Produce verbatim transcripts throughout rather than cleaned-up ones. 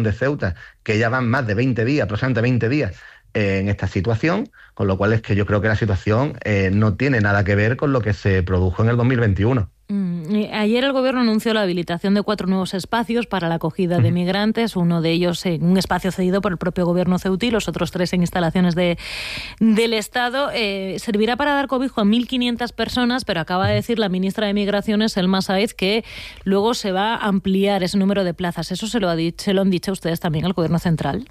población de Ceuta, que ya van más de veinte días, aproximadamente veinte días, eh, en esta situación, con lo cual es que yo creo que la situación eh, no tiene nada que ver con lo que se produjo en el dos mil veintiuno. Mm, ayer el Gobierno anunció la habilitación de cuatro nuevos espacios para la acogida de migrantes, uno de ellos en un espacio cedido por el propio Gobierno ceutí, los otros tres en instalaciones de, del Estado. Eh, servirá para dar cobijo a mil quinientas personas, pero acaba de decir la ministra de Migraciones, Selma Sáez, que luego se va a ampliar ese número de plazas. ¿Eso se lo, ha dicho, se lo han dicho ustedes también al Gobierno central?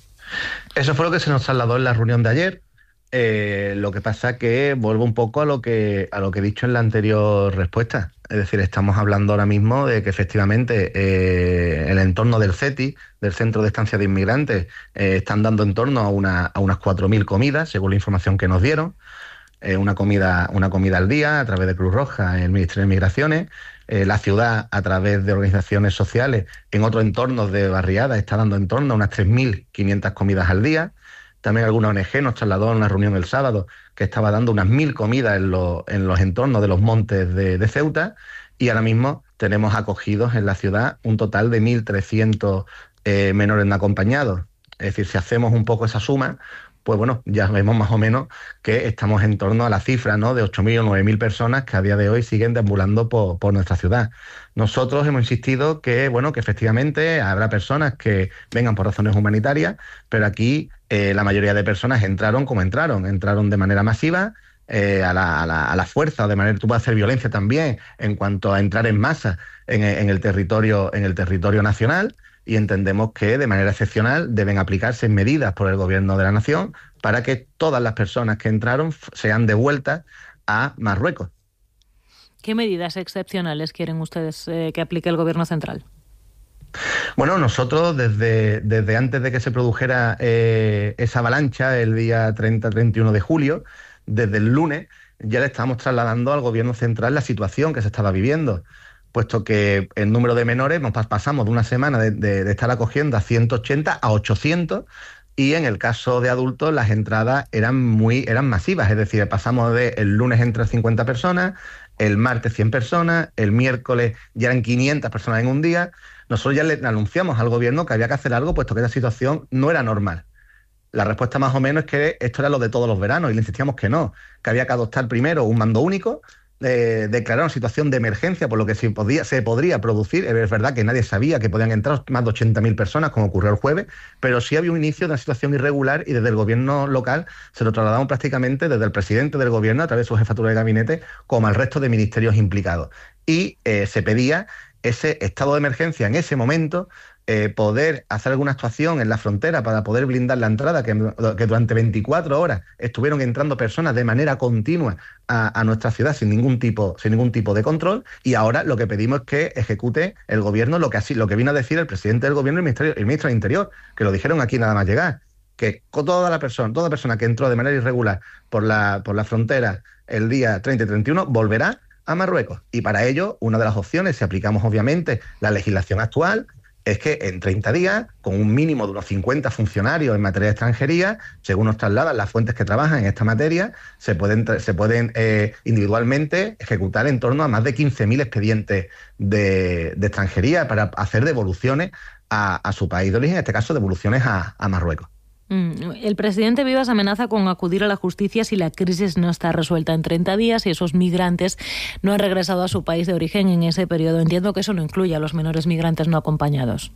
Eso fue lo que se nos trasladó en la reunión de ayer. Eh, lo que pasa que vuelvo un poco a lo que a lo que he dicho en la anterior respuesta. Es decir, estamos hablando ahora mismo de que efectivamente eh, el entorno del CETI, del Centro de Estancia de Inmigrantes, eh, están dando en torno a, una, a unas cuatro mil comidas, según la información que nos dieron. Eh, una, comida, una comida al día a través de Cruz Roja, el Ministerio de Migraciones. Eh, la ciudad, a través de organizaciones sociales, en otros entornos de barriadas, está dando en torno a unas tres mil quinientas comidas al día. También alguna O N Ge nos trasladó a una reunión el sábado que estaba dando unas mil comidas en, lo, en los entornos de los montes de, de Ceuta, y ahora mismo tenemos acogidos en la ciudad un total de mil trescientos eh, menores no acompañados. Es decir, si hacemos un poco esa suma, pues bueno, ya vemos más o menos que estamos en torno a la cifra, ¿no?, de ocho mil o nueve mil personas que a día de hoy siguen deambulando por, por nuestra ciudad. Nosotros hemos insistido que, bueno, que efectivamente habrá personas que vengan por razones humanitarias, pero aquí eh, la mayoría de personas entraron como entraron, entraron de manera masiva, eh, a, la, a, la, a la fuerza, de manera, tú puedes hacer violencia también en cuanto a entrar en masa en, en el territorio, en el territorio nacional. Y entendemos que de manera excepcional deben aplicarse medidas por el Gobierno de la Nación para que todas las personas que entraron sean devueltas a Marruecos. ¿Qué medidas excepcionales quieren ustedes eh, que aplique el Gobierno central? Bueno, nosotros desde, desde antes de que se produjera eh, esa avalancha el día treinta a treinta y uno de julio, desde el lunes, ya le estábamos trasladando al Gobierno central la situación que se estaba viviendo, puesto que el número de menores nos pasamos de una semana de, de, de estar acogiendo a ciento ochenta a ochocientos, y en el caso de adultos las entradas eran muy eran masivas, es decir, pasamos de el lunes entran cincuenta personas, el martes cien personas, el miércoles ya eran quinientas personas en un día. Nosotros ya le anunciamos al Gobierno que había que hacer algo, puesto que esa situación no era normal. La respuesta más o menos es que esto era lo de todos los veranos, y le insistíamos que no, que había que adoptar primero un mando único, Eh, declarar una situación de emergencia, por lo que se, podía, se podría producir. Es verdad que nadie sabía que podían entrar más de ochenta mil personas, como ocurrió el jueves, pero sí había un inicio de una situación irregular, y desde el Gobierno local se lo trasladamos prácticamente desde el presidente del Gobierno a través de su jefatura de gabinete, como al resto de ministerios implicados. Y eh, se pedía ese estado de emergencia en ese momento, eh, poder hacer alguna actuación en la frontera para poder blindar la entrada, que, que durante veinticuatro horas estuvieron entrando personas de manera continua a, a nuestra ciudad sin ningún tipo, sin ningún tipo de control. Y ahora lo que pedimos es que ejecute el Gobierno lo que así, lo que vino a decir el presidente del Gobierno y el, ministerio, el ministro del Interior, que lo dijeron aquí nada más llegar, que toda la persona, toda persona que entró de manera irregular por la, por la frontera el día treinta y treinta y uno volverá a Marruecos. Y para ello, una de las opciones, si aplicamos obviamente la legislación actual, es que en treinta días, con un mínimo de unos cincuenta funcionarios en materia de extranjería, según nos trasladan las fuentes que trabajan en esta materia, se pueden, se pueden eh, individualmente ejecutar en torno a más de quince mil expedientes de, de extranjería para hacer devoluciones a, a su país de origen, en este caso devoluciones a, a Marruecos. El presidente Vivas amenaza con acudir a la justicia si la crisis no está resuelta en treinta días y esos migrantes no han regresado a su país de origen en ese periodo. Entiendo que eso no incluye a los menores migrantes no acompañados.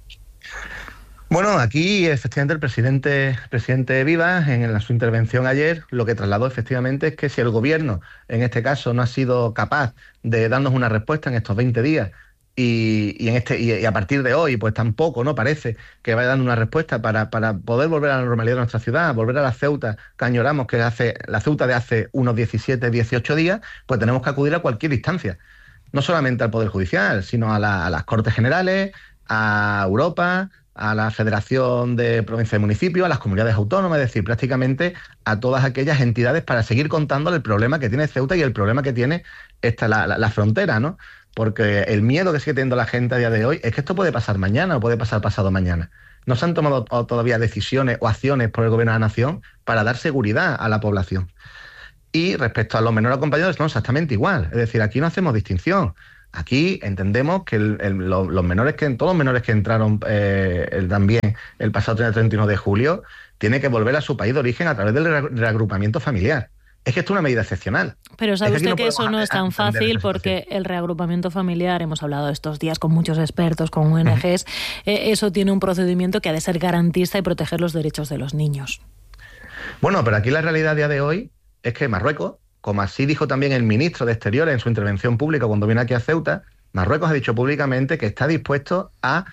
Bueno, aquí efectivamente el presidente, el presidente Vivas, en, en su intervención ayer, lo que trasladó efectivamente es que si el Gobierno, en este caso, no ha sido capaz de darnos una respuesta en estos veinte días, Y, y, en este, y, y a partir de hoy, pues tampoco, ¿no?, parece que vaya dando una respuesta para, para poder volver a la normalidad de nuestra ciudad, volver a la Ceuta que añoramos, que hace la Ceuta de hace unos diecisiete, dieciocho días, pues tenemos que acudir a cualquier instancia. No solamente al Poder Judicial, sino a, la, a las Cortes Generales, a Europa, a la Federación de Provincias y Municipios, a las comunidades autónomas, es decir, prácticamente a todas aquellas entidades, para seguir contándole el problema que tiene Ceuta y el problema que tiene esta, la, la, la frontera, ¿no? Porque el miedo que sigue teniendo la gente a día de hoy es que esto puede pasar mañana o puede pasar pasado mañana. No se han tomado todavía decisiones o acciones por el Gobierno de la Nación para dar seguridad a la población. Y respecto a los menores acompañados, no, exactamente igual. Es decir, aquí no hacemos distinción. Aquí entendemos que el, el, los, los menores que todos los menores que entraron eh, el, también el pasado treinta y uno de julio tienen que volver a su país de origen a través del re reagrupamiento familiar. Es que esto es una medida excepcional. Pero sabe es que usted que, no eso no es tan fácil porque el reagrupamiento familiar, hemos hablado estos días con muchos expertos, con O N Ges, eh, eso tiene un procedimiento que ha de ser garantista y proteger los derechos de los niños. Bueno, pero aquí la realidad a día de hoy es que Marruecos, como así dijo también el ministro de Exteriores en su intervención pública cuando vino aquí a Ceuta, Marruecos ha dicho públicamente que está dispuesto a,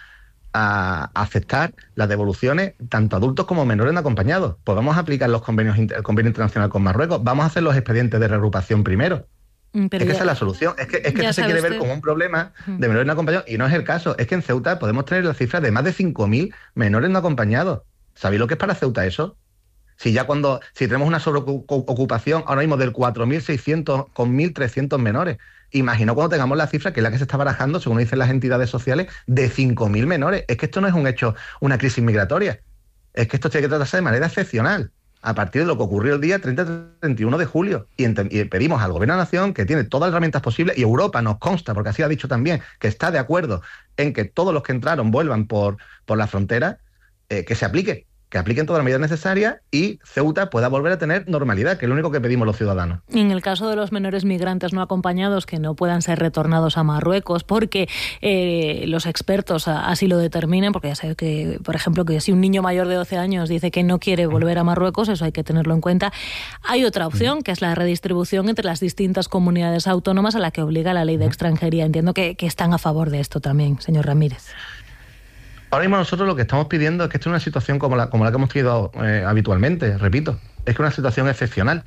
a aceptar las devoluciones tanto adultos como menores no acompañados. Pues vamos a aplicar los convenios, el convenio internacional con Marruecos, vamos a hacer los expedientes de reagrupación primero. Pero es que ya, esa es la solución. Es que, es que esto se quiere usted ver como un problema de menores no acompañados y no es el caso. Es que en Ceuta podemos tener la cifra de más de cinco mil menores no acompañados. ¿Sabéis lo que es para Ceuta eso? Si ya cuando, si tenemos una sobreocupación ahora mismo del cuatro mil seiscientos con mil trescientos menores, imagino cuando tengamos la cifra, que es la que se está barajando, según dicen las entidades sociales, de cinco mil menores. Es que esto no es un hecho, una crisis migratoria. Es que esto tiene que tratarse de manera excepcional, a partir de lo que ocurrió el día treinta treinta y uno de julio. Y, y pedimos al Gobierno de la Nación, que tiene todas las herramientas posibles, y Europa nos consta, porque así ha dicho también, que está de acuerdo en que todos los que entraron vuelvan por, por la frontera, eh, que se aplique. que apliquen todas las medidas necesarias y Ceuta pueda volver a tener normalidad, que es lo único que pedimos los ciudadanos. Y en el caso de los menores migrantes no acompañados que no puedan ser retornados a Marruecos porque eh, los expertos así lo determinen, porque ya sabe que, por ejemplo, que si un niño mayor de doce años dice que no quiere volver a Marruecos, eso hay que tenerlo en cuenta. Hay otra opción, que es la redistribución entre las distintas comunidades autónomas a la que obliga la ley de extranjería. Entiendo que, que están a favor de esto también, señor Ramírez. Ahora mismo nosotros lo que estamos pidiendo es que esto es una situación como la, como la que hemos tenido eh, habitualmente, repito, es que es una situación excepcional.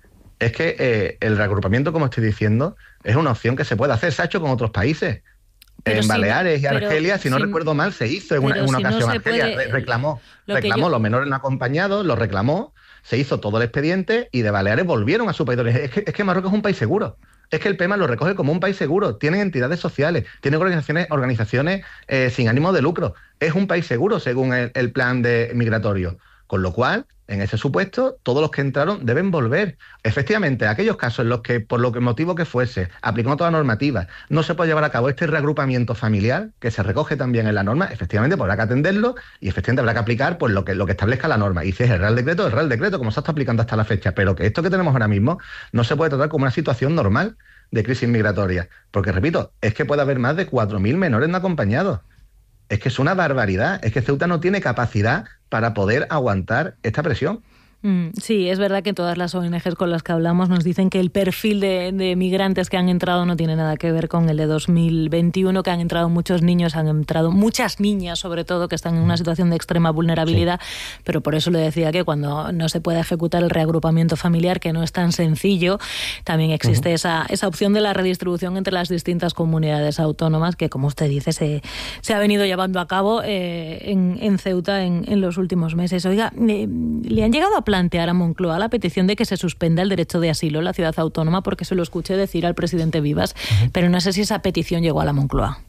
Es que eh, el reagrupamiento, como estoy diciendo, es una opción que se puede hacer, se ha hecho con otros países. Pero en si, Baleares y Argelia, si no si, recuerdo mal, se hizo en una, en una si ocasión. No Argelia puede, reclamó, reclamó yo... los menores no acompañados, los reclamó, se hizo todo el expediente y de Baleares volvieron a su país. Es que, es que Marruecos es un país seguro. Es que el P E M A lo recoge como un país seguro. Tienen entidades sociales, tienen organizaciones, organizaciones eh, sin ánimo de lucro. Es un país seguro según el, el plan de migratorio. Con lo cual, en ese supuesto, todos los que entraron deben volver. Efectivamente, aquellos casos en los que, por lo que motivo que fuese, aplicando toda la normativa, no se puede llevar a cabo este reagrupamiento familiar, que se recoge también en la norma, efectivamente pues habrá que atenderlo y efectivamente habrá que aplicar pues, lo, que, lo que establezca la norma. Y si es el Real Decreto, el Real Decreto, como se está aplicando hasta la fecha. Pero que esto que tenemos ahora mismo no se puede tratar como una situación normal de crisis migratoria. Porque, repito, es que puede haber más de cuatro mil menores no acompañados. Es que es una barbaridad. Es que Ceuta no tiene capacidad para poder aguantar esta presión. Mm, sí, es verdad que todas las O N Ges con las que hablamos nos dicen que el perfil de, de migrantes que han entrado no tiene nada que ver con el de dos mil veintiuno, que han entrado muchos niños, han entrado muchas niñas sobre todo, que están en una situación de extrema vulnerabilidad, sí. Pero por eso le decía que cuando no se puede ejecutar el reagrupamiento familiar, que no es tan sencillo, también existe uh-huh. esa, esa opción de la redistribución entre las distintas comunidades autónomas, que como usted dice, se, se ha venido llevando a cabo eh, en, en Ceuta en, en los últimos meses. Oiga, eh, ¿le han llegado a plantear a Moncloa la petición de que se suspenda el derecho de asilo en la ciudad autónoma? Porque se lo escuché decir al presidente Vivas, uh-huh. pero no sé si esa petición llegó a la Moncloa.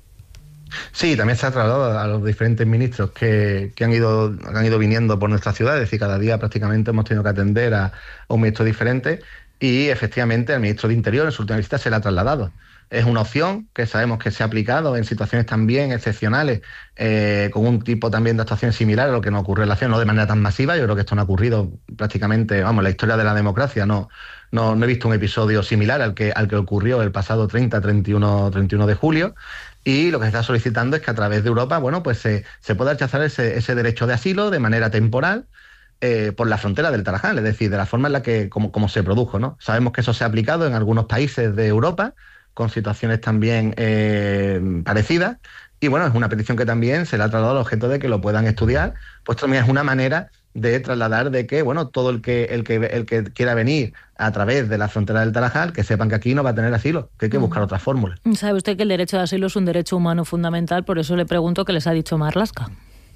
Sí, también se ha trasladado a los diferentes ministros que, que han ido han ido viniendo por nuestra ciudad, es decir, cada día prácticamente hemos tenido que atender a, a un ministro diferente y efectivamente al ministro de Interior en su última visita se le ha trasladado. Es una opción que sabemos que se ha aplicado en situaciones también excepcionales, eh, con un tipo también de actuación similar a lo que nos ocurrió en la acción, no de manera tan masiva. Yo creo que esto no ha ocurrido prácticamente, vamos, en la historia de la democracia. No, no, no he visto un episodio similar al que, al que ocurrió el pasado treinta, treinta y uno de julio. Y lo que se está solicitando es que a través de Europa, bueno, pues se, se pueda rechazar ese, ese derecho de asilo de manera temporal, Eh, por la frontera del Tarajal, es decir, de la forma en la que como, como se produjo, ¿no? Sabemos que eso se ha aplicado en algunos países de Europa, con situaciones también eh, parecidas, y bueno, es una petición que también se le ha trasladado al objeto de que lo puedan estudiar, pues también es una manera de trasladar de que, bueno, todo el que, el que, el que quiera venir a través de la frontera del Tarajal, que sepan que aquí no va a tener asilo, que hay que buscar otras fórmulas. Sabe usted que el derecho de asilo es un derecho humano fundamental, por eso le pregunto qué les ha dicho Marlaska.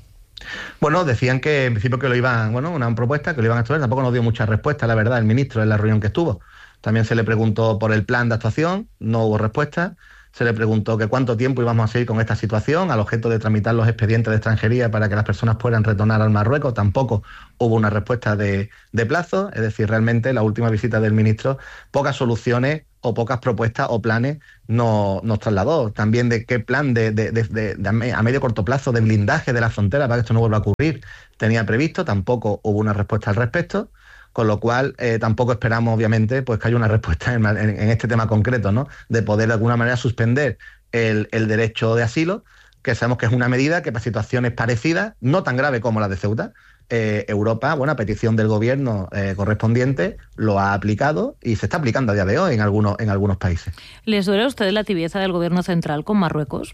Bueno, decían que en principio que lo iban, bueno, una propuesta que lo iban a estudiar, tampoco nos dio mucha respuesta, la verdad, el ministro en la reunión que estuvo. También se le preguntó por el plan de actuación, no hubo respuesta. Se le preguntó que cuánto tiempo íbamos a seguir con esta situación, al objeto de tramitar los expedientes de extranjería para que las personas puedan retornar al Marruecos. Tampoco hubo una respuesta de, de plazo, es decir, realmente la última visita del ministro, pocas soluciones o pocas propuestas o planes nos, nos trasladó. También de qué plan de, de, de, de, de a medio corto plazo de blindaje de la frontera para que esto no vuelva a ocurrir tenía previsto, tampoco hubo una respuesta al respecto. Con lo cual, eh, tampoco esperamos, obviamente, pues que haya una respuesta en, en, en este tema concreto, ¿no? De poder, de alguna manera, suspender el, el derecho de asilo, que sabemos que es una medida que para situaciones parecidas, no tan grave como la de Ceuta, eh, Europa, bueno, a petición del gobierno eh, correspondiente, lo ha aplicado y se está aplicando a día de hoy en algunos, en algunos países. ¿Les duele a ustedes la tibieza del gobierno central con Marruecos?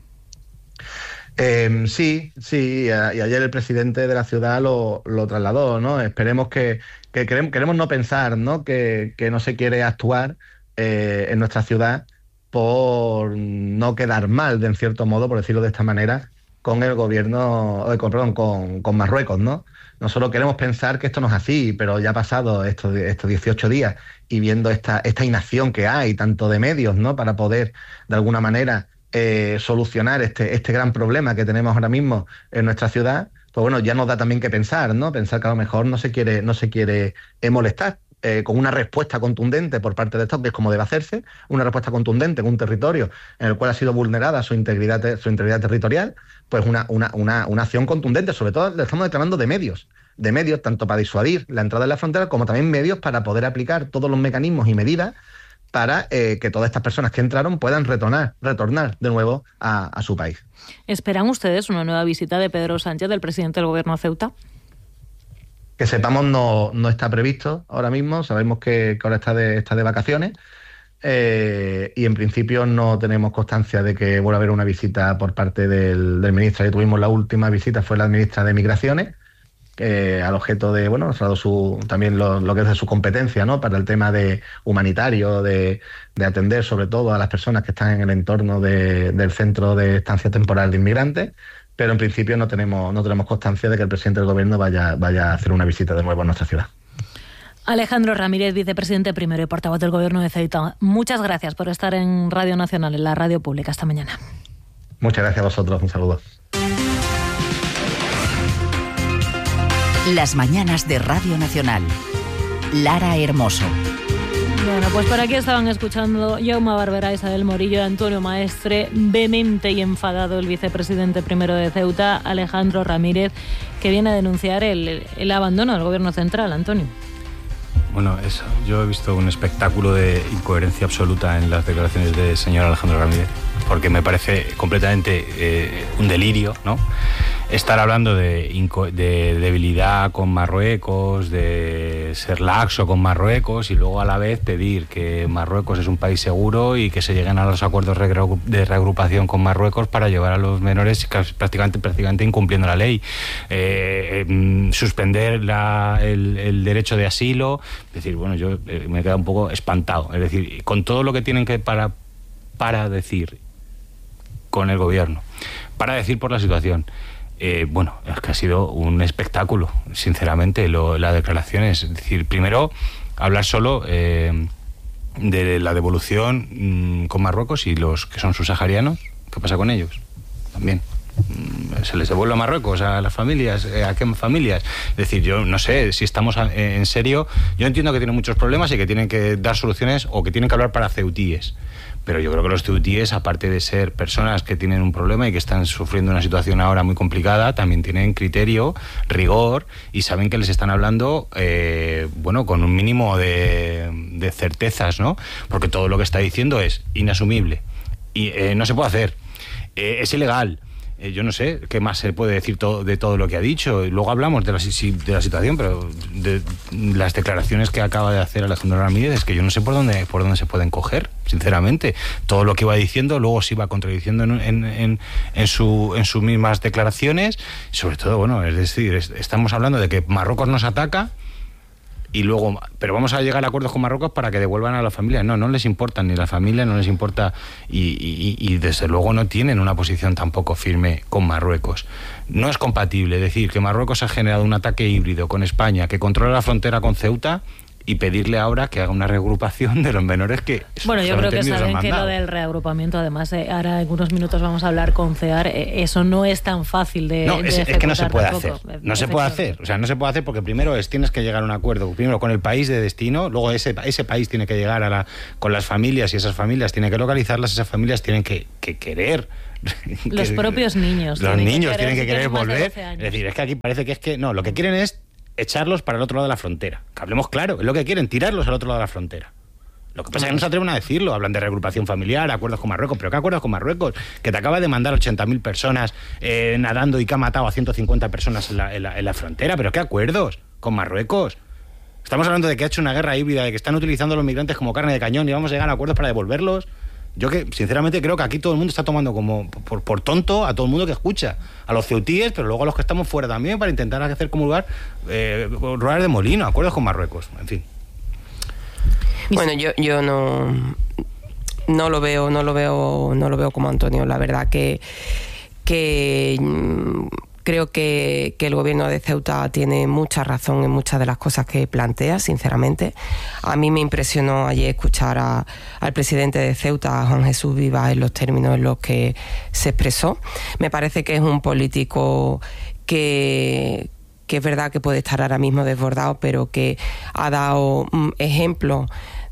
Eh, sí, sí, y, a, y ayer el presidente de la ciudad lo, lo trasladó, ¿no? Esperemos que, que queremos, queremos no pensar, ¿no? Que, que no se quiere actuar eh, en nuestra ciudad por no quedar mal, de en cierto modo, por decirlo de esta manera, con el gobierno, eh, con, perdón, con, con Marruecos, ¿no? Nosotros queremos pensar que esto no es así, pero ya ha pasado estos, estos dieciocho días y viendo esta, esta inacción que hay, tanto de medios, ¿no? Para poder, de alguna manera, Eh, solucionar este, este gran problema que tenemos ahora mismo en nuestra ciudad, pues bueno, ya nos da también que pensar, ¿no? Pensar que a lo mejor no se quiere, no se quiere eh, molestar eh, con una respuesta contundente por parte de Estado, que es como debe hacerse, una respuesta contundente en un territorio en el cual ha sido vulnerada su integridad, su integridad territorial, pues una, una, una, una acción contundente. Sobre todo le estamos reclamando de medios, de medios tanto para disuadir la entrada en la frontera como también medios para poder aplicar todos los mecanismos y medidas para eh, que todas estas personas que entraron puedan retornar, retornar de nuevo a, a su país. ¿Esperan ustedes una nueva visita de Pedro Sánchez, del presidente del gobierno de Ceuta? Que sepamos, no, no está previsto ahora mismo. Sabemos que, que ahora está de, está de vacaciones eh, y en principio no tenemos constancia de que vuelva a haber una visita por parte del, del ministro. Ya tuvimos la última visita, fue la ministra de Migraciones, Eh, al objeto de, bueno, nos ha dado su, también lo, lo que es de su competencia, ¿no? Para el tema de humanitario, de, de atender sobre todo a las personas que están en el entorno de, del centro de estancia temporal de inmigrantes, pero en principio no tenemos, no tenemos constancia de que el presidente del gobierno vaya, vaya a hacer una visita de nuevo a nuestra ciudad. Alejandro Ramírez, vicepresidente primero y portavoz del gobierno de Ceuta, muchas gracias por estar en Radio Nacional, en la radio pública, esta mañana. Muchas gracias a vosotros, un saludo. Las mañanas de Radio Nacional. Lara Hermoso. Bueno, pues por aquí estaban escuchando Jaume Barberá, Isabel Morillo y Antonio Maestre, vehemente y enfadado el vicepresidente primero de Ceuta, Alejandro Ramírez, que viene a denunciar el, el abandono del gobierno central. Antonio. Bueno, eso, yo he visto un espectáculo de incoherencia absoluta en las declaraciones del señor Alejandro Ramírez, porque me parece completamente eh, un delirio, ¿no? Estar hablando de, de debilidad con Marruecos, de ser laxo con Marruecos y luego a la vez pedir que Marruecos es un país seguro y que se lleguen a los acuerdos de reagrupación con Marruecos para llevar a los menores prácticamente, prácticamente incumpliendo la ley. Eh, eh, suspender la, el, el derecho de asilo. Es decir, bueno, yo eh, me he quedado un poco espantado. Es decir, con todo lo que tienen que para, para decir con el gobierno, para decir por la situación. Eh, bueno, es que ha sido un espectáculo, sinceramente, lo, las declaraciones. Es decir, primero, hablar solo eh, de la devolución mmm, con Marruecos y los que son subsaharianos. ¿Qué pasa con ellos? También. ¿Se les devuelve a Marruecos, a las familias? ¿A qué familias? Es decir, yo no sé si estamos en serio. Yo entiendo que tienen muchos problemas y que tienen que dar soluciones o que tienen que hablar para ceutíes. Pero yo creo que los ceutíes, aparte de ser personas que tienen un problema y que están sufriendo una situación ahora muy complicada, también tienen criterio, rigor y saben que les están hablando, eh, bueno, con un mínimo de, de certezas, ¿no? Porque todo lo que está diciendo es inasumible y eh, no se puede hacer, eh, es ilegal. Yo no sé qué más se puede decir todo, de todo lo que ha dicho. Luego hablamos de la, de la situación, pero de las declaraciones que acaba de hacer Alejandro Ramírez es que yo no sé por dónde por dónde se pueden coger, sinceramente. Todo lo que iba diciendo luego se iba contradiciendo en, en, en, en, su, en sus mismas declaraciones. Sobre todo, bueno, es decir, es, estamos hablando de que Marruecos nos ataca y luego, pero vamos a llegar a acuerdos con Marruecos para que devuelvan a las familias. No, no les importa ni la familia, no les importa y, y, y desde luego no tienen una posición tampoco firme con Marruecos. No es compatible decir que Marruecos ha generado un ataque híbrido con España, que controla la frontera con Ceuta y pedirle ahora que haga una reagrupación de los menores que... Bueno, yo creo que saben que lo del reagrupamiento, además, eh, ahora en unos minutos vamos a hablar con CEAR, eh, eso no es tan fácil de No, es, de es que no se puede tampoco. hacer. No se puede hacer. O sea, no se puede hacer porque primero es, tienes que llegar a un acuerdo, primero con el país de destino, luego ese, ese país tiene que llegar a la, con las familias y esas familias tienen que localizarlas, esas familias tienen que, que querer... Los que, propios niños. Los niños que tienen que querer volver. Es decir, es que aquí parece que es que... No, lo que quieren es echarlos para el otro lado de la frontera. Que hablemos claro, es lo que quieren, tirarlos al otro lado de la frontera. Lo que pasa es que no se atreven a decirlo, hablan de reagrupación familiar, acuerdos con Marruecos, pero ¿qué acuerdos con Marruecos? Que te acaba de mandar ochenta mil personas eh, nadando y que ha matado a ciento cincuenta personas en la, en, la, en la frontera, pero ¿qué acuerdos con Marruecos? Estamos hablando de que ha hecho una guerra híbrida, de que están utilizando a los migrantes como carne de cañón y vamos a llegar a acuerdos para devolverlos. Yo que, sinceramente, creo que aquí todo el mundo está tomando como por, por tonto a todo el mundo que escucha. A los ceutíes, pero luego a los que estamos fuera también, para intentar hacer comulgar eh, ruedas de molino, acuerdos con Marruecos, en fin. Bueno, yo, yo no, no lo veo, no lo veo, no lo veo como Antonio. La verdad que, que creo que, que el gobierno de Ceuta tiene mucha razón en muchas de las cosas que plantea, sinceramente. A mí me impresionó ayer escuchar a, al presidente de Ceuta, a Juan Jesús Vivas, en los términos en los que se expresó. Me parece que es un político que... que es verdad que puede estar ahora mismo desbordado, pero que ha dado mm, ejemplos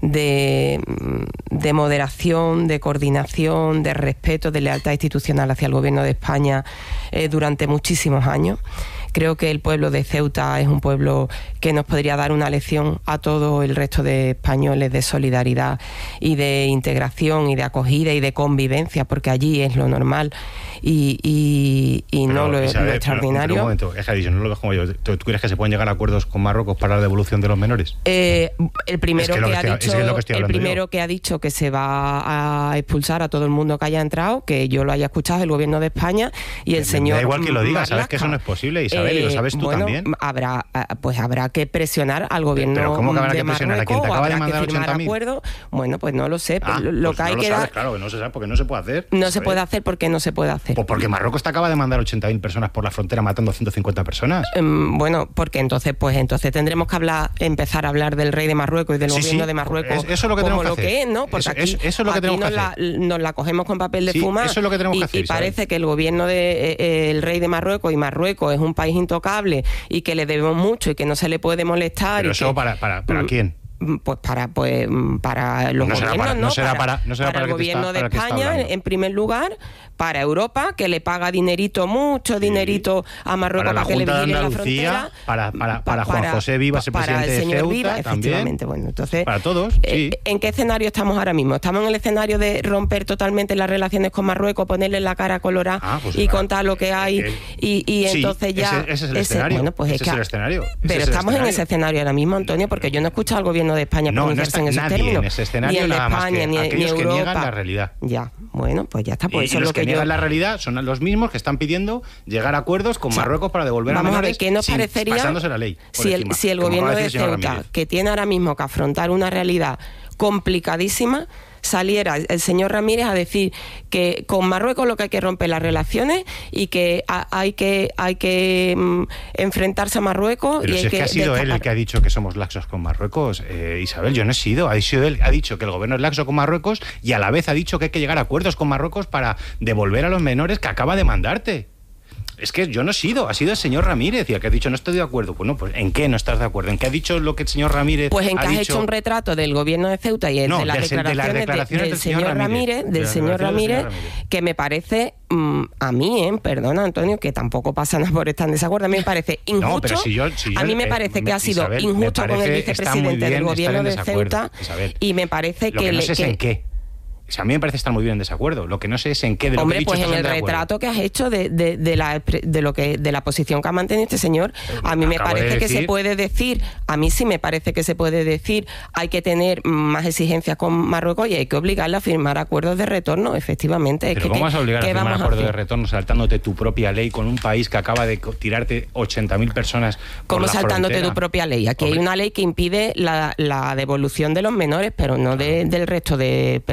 de, de moderación, de coordinación, de respeto, de lealtad institucional hacia el gobierno de España eh, durante muchísimos años. Creo que el pueblo de Ceuta es un pueblo que nos podría dar una lección a todo el resto de españoles de solidaridad y de integración y de acogida y de convivencia, porque allí es lo normal y, y, y no lo, Isabel, lo extraordinario. Pero, pero un momento, es que dicho, no lo ves como yo. ¿Tú, ¿Tú crees que se pueden llegar a acuerdos con Marruecos para la devolución de los menores? Eh, el primero es que, que, que ha estoy, dicho, es que, es que el primero yo. que ha dicho que se va a expulsar a todo el mundo que haya entrado, que yo lo haya escuchado, el gobierno de España y el me, señor. Me da igual que lo diga, Marlaska. Sabes que eso no es posible, Isabel, eh, y lo sabes tú bueno, también. Habrá, pues habrá que presionar al gobierno pero ¿cómo que habrá de que presionar Marruecos, a quien te acaba habrá de mandar que firmar ochenta mil? Acuerdo. Bueno, pues no lo sé. Ah, lo pues que hay no que lo sabes, dar, claro, que no se sabe porque no se puede hacer. No se puede hacer porque no se puede hacer. Pues porque Marruecos te acaba de mandar ochenta mil personas por la frontera matando a ciento cincuenta personas. Um, bueno, porque entonces pues entonces tendremos que hablar, empezar a hablar del rey de Marruecos y del sí, gobierno sí, de Marruecos es, eso es lo que como tenemos lo que, que es, ¿no? Porque eso, aquí, eso, eso es lo que aquí tenemos nos, que la, hacer. nos la cogemos con papel de sí, fumar eso es lo que tenemos y, que hacer, y parece que el gobierno de eh, el rey de Marruecos y Marruecos es un país intocable y que le debemos mucho y que no se le puede molestar. Pero y eso que, para, para, ¿para quién? Pues para pues para los no gobiernos, para, ¿no? No será para, para, no será para, para el gobierno está, de España, en primer lugar, para Europa, que le paga dinerito, mucho sí. dinerito a Marruecos para, para que le vigile la frontera. Para, para, para Juan José Vivas, el presidente para el señor de Ceuta, Vivas, efectivamente. También. Bueno, entonces, para todos, sí. eh, ¿en qué escenario estamos ahora mismo? ¿Estamos en el escenario de romper totalmente las relaciones con Marruecos, ponerle la cara colorada ah, pues y claro. contar lo que hay eh, y, y sí, entonces ya... Ese, ese es el ese, escenario. Bueno, pues ese es, que, es el escenario. Pero ese estamos es el en ese escenario ahora mismo, Antonio, porque yo no he escuchado al gobierno de España no, pronunciarse no en esos nadie términos. En ese escenario, ni en nada España, más que ni, aquellos ni que Europa. niegan la realidad. Ya, bueno, pues ya está. Por y, eso y los lo que, que niegan yo... la realidad son los mismos que están pidiendo llegar a acuerdos con o sea, Marruecos para devolver vamos a menores a ver, ¿qué nos sin, parecería pasándose la ley si el, encima, si el gobierno de Ceuta, que tiene ahora mismo que afrontar una realidad complicadísima, saliera el señor Ramírez a decir que con Marruecos lo que hay que romper las relaciones y que a, hay que hay que um, enfrentarse a Marruecos. Pero y si hay es que, que ha sido destapar. él el que ha dicho que somos laxos con Marruecos, eh, Isabel, yo no he sido, ha sido él, ha dicho que el gobierno es laxo con Marruecos y a la vez ha dicho que hay que llegar a acuerdos con Marruecos para devolver a los menores que acaba de mandarte. Es que yo no he sido, ha sido el señor Ramírez y el que ha dicho no estoy de acuerdo. Bueno, pues ¿en qué no estás de acuerdo? ¿En qué ha dicho lo que el señor Ramírez Pues en ha que has dicho... hecho un retrato del gobierno de Ceuta y no, de, las del, declaraciones de las declaraciones de, del, del señor Ramírez, Ramírez del de señor Ramírez, señor Ramírez, que me parece, mmm, a mí, eh, perdona Antonio, que tampoco pasa nada por estar en desacuerdo, a mí me parece injusto. No, pero si yo, si yo, a mí me parece eh, que ha sido Isabel, injusto con el vicepresidente del gobierno de Ceuta Isabel. y me parece Lo que... que no le, sé que, es en qué. O sea, a mí me parece estar muy bien en desacuerdo. Lo que no sé es en qué de lo Hombre, que he dicho pues en el retrato que has hecho de, de, de, la, de lo que de la posición que ha mantenido este señor, a mí me Acabo parece de que decir... se puede decir, a mí sí me parece que se puede decir, hay que tener más exigencias con Marruecos y hay que obligarle a firmar acuerdos de retorno, efectivamente. Pero es que, ¿cómo vas a obligar a firmar acuerdos de retorno saltándote tu propia ley con un país que acaba de tirarte ochenta mil personas por ¿Cómo la saltándote frontera? tu propia ley? Aquí Hombre. hay una ley que impide la, la devolución de los menores, pero no de, del resto de personas, ¿no?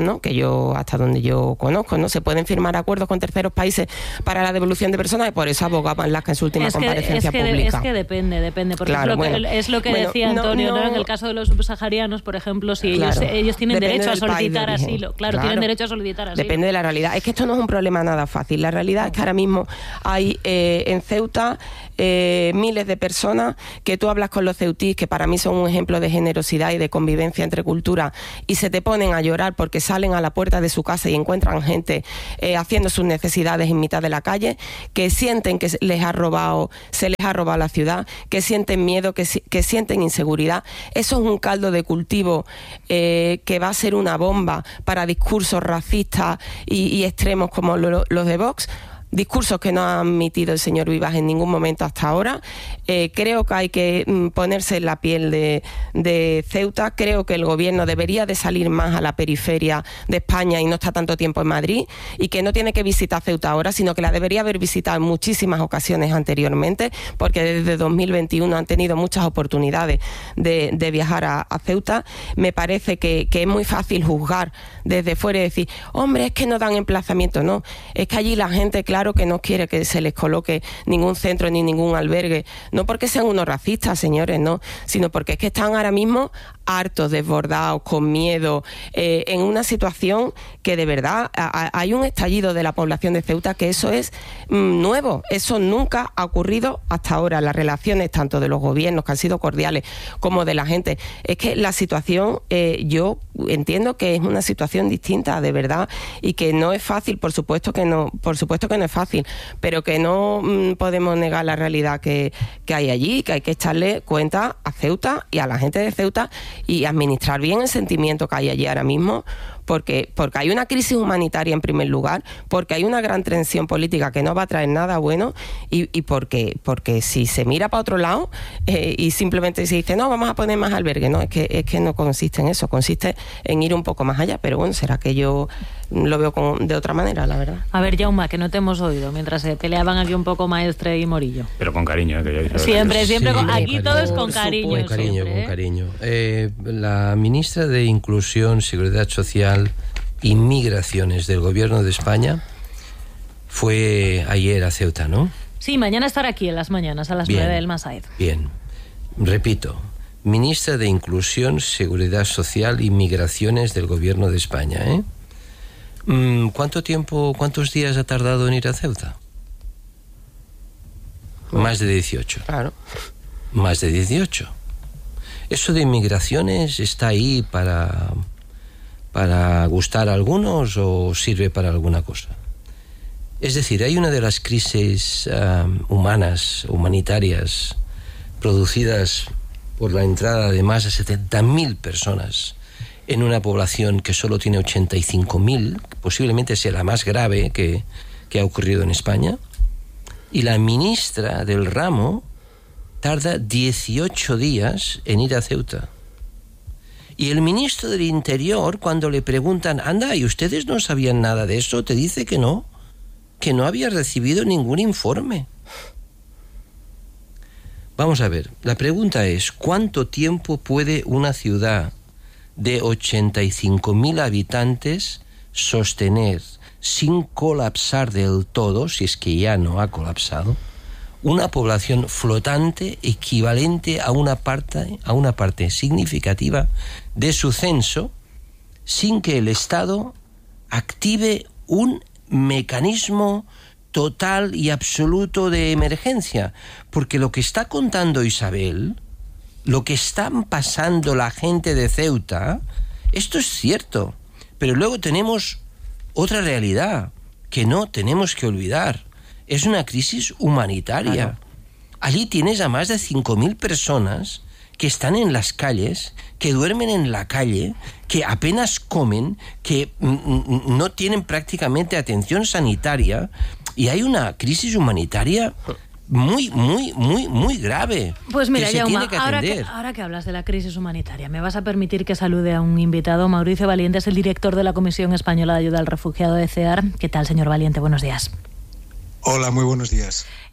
¿no? Que yo, hasta donde yo conozco, ¿no? Se pueden firmar acuerdos con terceros países para la devolución de personas y por eso abogaban Lasca en su última es que, comparecencia es que, pública. Es que depende, depende, porque claro, es lo que, bueno, es lo que bueno, decía Antonio, no, no, ¿no? En el caso de los subsaharianos, por ejemplo, si claro, ellos, ellos tienen derecho a solicitar de asilo, claro, claro, tienen derecho a solicitar asilo. Depende de la realidad. Es que esto no es un problema nada fácil. La realidad es que ahora mismo hay eh, en Ceuta eh, miles de personas que tú hablas con los ceutís, que para mí son un ejemplo de generosidad y de convivencia entre culturas, y se te ponen a llorar porque salen a la puerta de su casa y encuentran gente eh, haciendo sus necesidades en mitad de la calle, que sienten que les ha robado, se les ha robado la ciudad, que sienten miedo, que, que sienten inseguridad. Eso es un caldo de cultivo eh, que va a ser una bomba para discursos racistas y, y extremos como lo, los de Vox. Discursos que no ha admitido el señor Vivas en ningún momento hasta ahora. Eh, creo que hay que mm, ponerse en la piel de, de Ceuta. Creo que el gobierno debería de salir más a la periferia de España y no está tanto tiempo en Madrid, y que no tiene que visitar Ceuta ahora, sino que la debería haber visitado en muchísimas ocasiones anteriormente, porque desde dos mil veintiuno han tenido muchas oportunidades de, de viajar a, a Ceuta. Me parece que, que es muy fácil juzgar desde fuera y decir, hombre, es que no dan emplazamiento. No, es que allí la gente, claro, que no quiere que se les coloque ningún centro ni ningún albergue, no porque sean unos racistas, señores, no, sino porque es que están ahora mismo hartos, desbordados, con miedo, eh, en una situación que de verdad a, a, hay un estallido de la población de Ceuta, que eso es mm, nuevo, eso nunca ha ocurrido hasta ahora. Las relaciones tanto de los gobiernos, que han sido cordiales, como de la gente, es que la situación, eh, yo entiendo que es una situación distinta, de verdad, y que no es fácil, por supuesto que no, por supuesto que no es fácil, pero que no mmm, podemos negar la realidad que, que hay allí, que hay que echarle cuenta a Ceuta y a la gente de Ceuta y administrar bien el sentimiento que hay allí ahora mismo, porque, porque hay una crisis humanitaria en primer lugar, porque hay una gran tensión política que no va a traer nada bueno, y, y porque, porque si se mira para otro lado eh, y simplemente se dice, no, vamos a poner más albergue, no, es que, es que no consiste en eso, consiste en ir un poco más allá, pero bueno, será que yo lo veo con, de otra manera, la verdad. A ver, Jaume, que no te hemos oído mientras se peleaban aquí un poco Maestre y Morillo. Pero con cariño, ¿eh? Que yo dije, siempre, siempre, sí, con, aquí cariño, todo es con cariño. Con cariño, siempre, con ¿eh? cariño. Eh, la ministra de Inclusión, Seguridad Social y Migraciones del Gobierno de España fue ayer a Ceuta, ¿no? Sí, mañana estará aquí en las mañanas, a las Bien, nueve del Masaid. Bien, repito, ministra de Inclusión, Seguridad Social y Migraciones del Gobierno de España, ¿eh? ¿Cuánto tiempo, cuántos días ha tardado en ir a Ceuta? Más de dieciocho. Claro. Más de dieciocho. Eso de migraciones está ahí para, para gustar a algunos o sirve para alguna cosa. Es decir, hay una de las crisis um, humanas, humanitarias, producidas por la entrada de más de setenta mil personas en una población que solo tiene ochenta y cinco mil, posiblemente sea la más grave que, que ha ocurrido en España, y la ministra del ramo tarda dieciocho días en ir a Ceuta. Y el ministro del Interior, cuando le preguntan, anda, ¿y ustedes no sabían nada de eso?, te dice que no, que no había recibido ningún informe. Vamos a ver, la pregunta es, ¿cuánto tiempo puede una ciudad de ochenta y cinco mil habitantes sostener, sin colapsar del todo, si es que ya no ha colapsado, una población flotante equivalente a una parte, a una parte significativa de su censo, sin que el Estado active un mecanismo total y absoluto de emergencia? Porque lo que está contando Isabel, lo que están pasando la gente de Ceuta, esto es cierto, pero luego tenemos otra realidad que no tenemos que olvidar. Es una crisis humanitaria. Claro. Allí tienes a más de cinco mil personas que están en las calles, que duermen en la calle, que apenas comen, que mm, no tienen prácticamente atención sanitaria, y hay una crisis humanitaria muy, muy, muy, muy grave. Pues mira, que Jaume, ahora que, ahora que hablas de la crisis humanitaria, me vas a permitir que salude a un invitado. Mauricio Valiente es el director de la Comisión Española de Ayuda al Refugiado de C E A R. ¿Qué tal, señor Valiente? Buenos días. Hola, muy buenos días.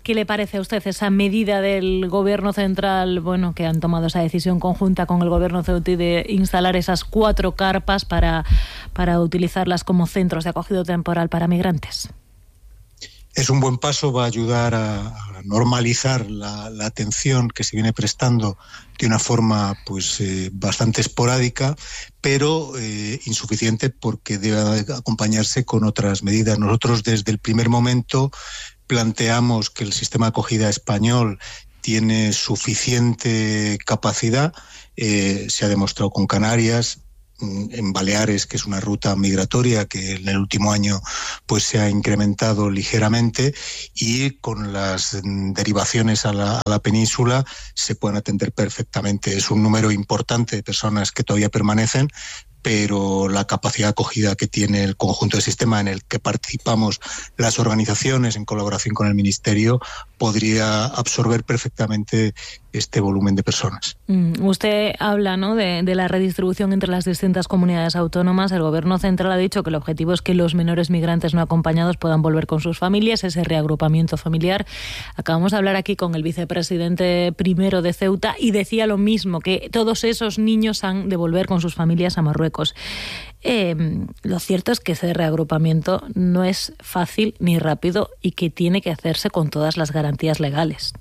¿Qué le parece a usted esa medida del Gobierno central, bueno, que han tomado esa decisión conjunta con el Gobierno ceutí de instalar esas cuatro carpas para, para utilizarlas como centros de acogida temporal para migrantes? Es un buen paso, va a ayudar a, a normalizar la, la atención que se viene prestando de una forma pues eh, bastante esporádica, pero eh, insuficiente porque debe acompañarse con otras medidas. Nosotros desde el primer momento planteamos que el sistema de acogida español tiene suficiente capacidad, eh, se ha demostrado con Canarias, en Baleares, que es una ruta migratoria que en el último año pues se ha incrementado ligeramente, y con las derivaciones a la, a la península se pueden atender perfectamente. Es un número importante de personas que todavía permanecen, pero la capacidad de acogida que tiene el conjunto del sistema en el que participamos las organizaciones en colaboración con el Ministerio podría absorber perfectamente este volumen de personas. Mm, usted habla, ¿no?, de, de la redistribución entre las distintas comunidades autónomas. El Gobierno central ha dicho que el objetivo es que los menores migrantes no acompañados puedan volver con sus familias, ese reagrupamiento familiar. Acabamos de hablar aquí con el vicepresidente primero de Ceuta y decía lo mismo, que todos esos niños han de volver con sus familias a Marruecos. Eh, lo cierto es que ese reagrupamiento no es fácil ni rápido y que tiene que hacerse con todas las garantías legales.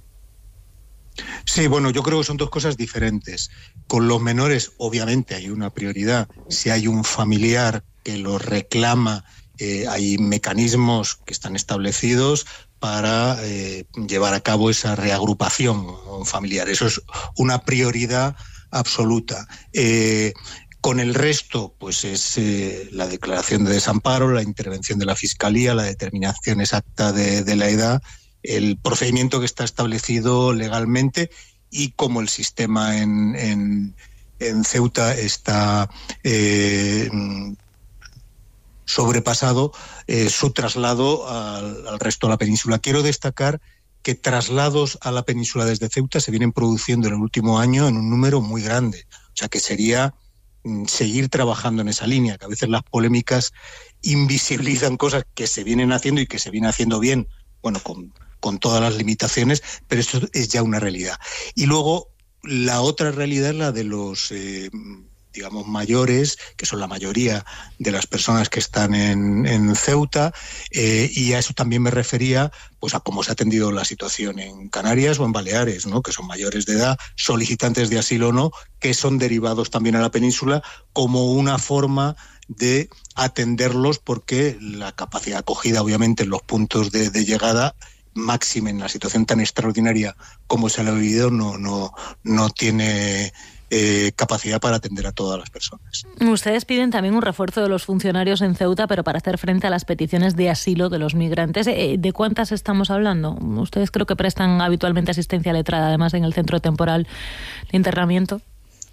Sí, bueno, yo creo que son dos cosas diferentes. Con los menores, obviamente, hay una prioridad. Si hay un familiar que lo reclama, eh, hay mecanismos que están establecidos para eh, llevar a cabo esa reagrupación familiar. Eso es una prioridad absoluta. Eh, Con el resto, pues es eh, la declaración de desamparo, la intervención de la Fiscalía, la determinación exacta de, de la edad, el procedimiento que está establecido legalmente, y como el sistema en, en, en Ceuta está eh, sobrepasado, eh, su traslado al, al resto de la península. Quiero destacar que traslados a la península desde Ceuta se vienen produciendo en el último año en un número muy grande. O sea que sería seguir trabajando en esa línea, que a veces las polémicas invisibilizan cosas que se vienen haciendo y que se viene haciendo bien, bueno, con, con todas las limitaciones, pero esto es ya una realidad. Y luego la otra realidad es la de los eh, digamos mayores, que son la mayoría de las personas que están en, en Ceuta, eh, y a eso también me refería pues a cómo se ha atendido la situación en Canarias o en Baleares, ¿no?, que son mayores de edad, solicitantes de asilo o no, que son derivados también a la península como una forma de atenderlos, porque la capacidad acogida, obviamente, en los puntos de, de llegada máxima en la situación tan extraordinaria como se ha vivido, no, no, no tiene Eh, capacidad para atender a todas las personas. Ustedes piden también un refuerzo de los funcionarios en Ceuta, pero para hacer frente a las peticiones de asilo de los migrantes. ¿De cuántas estamos hablando? Ustedes creo que prestan habitualmente asistencia letrada, además en el centro temporal de internamiento.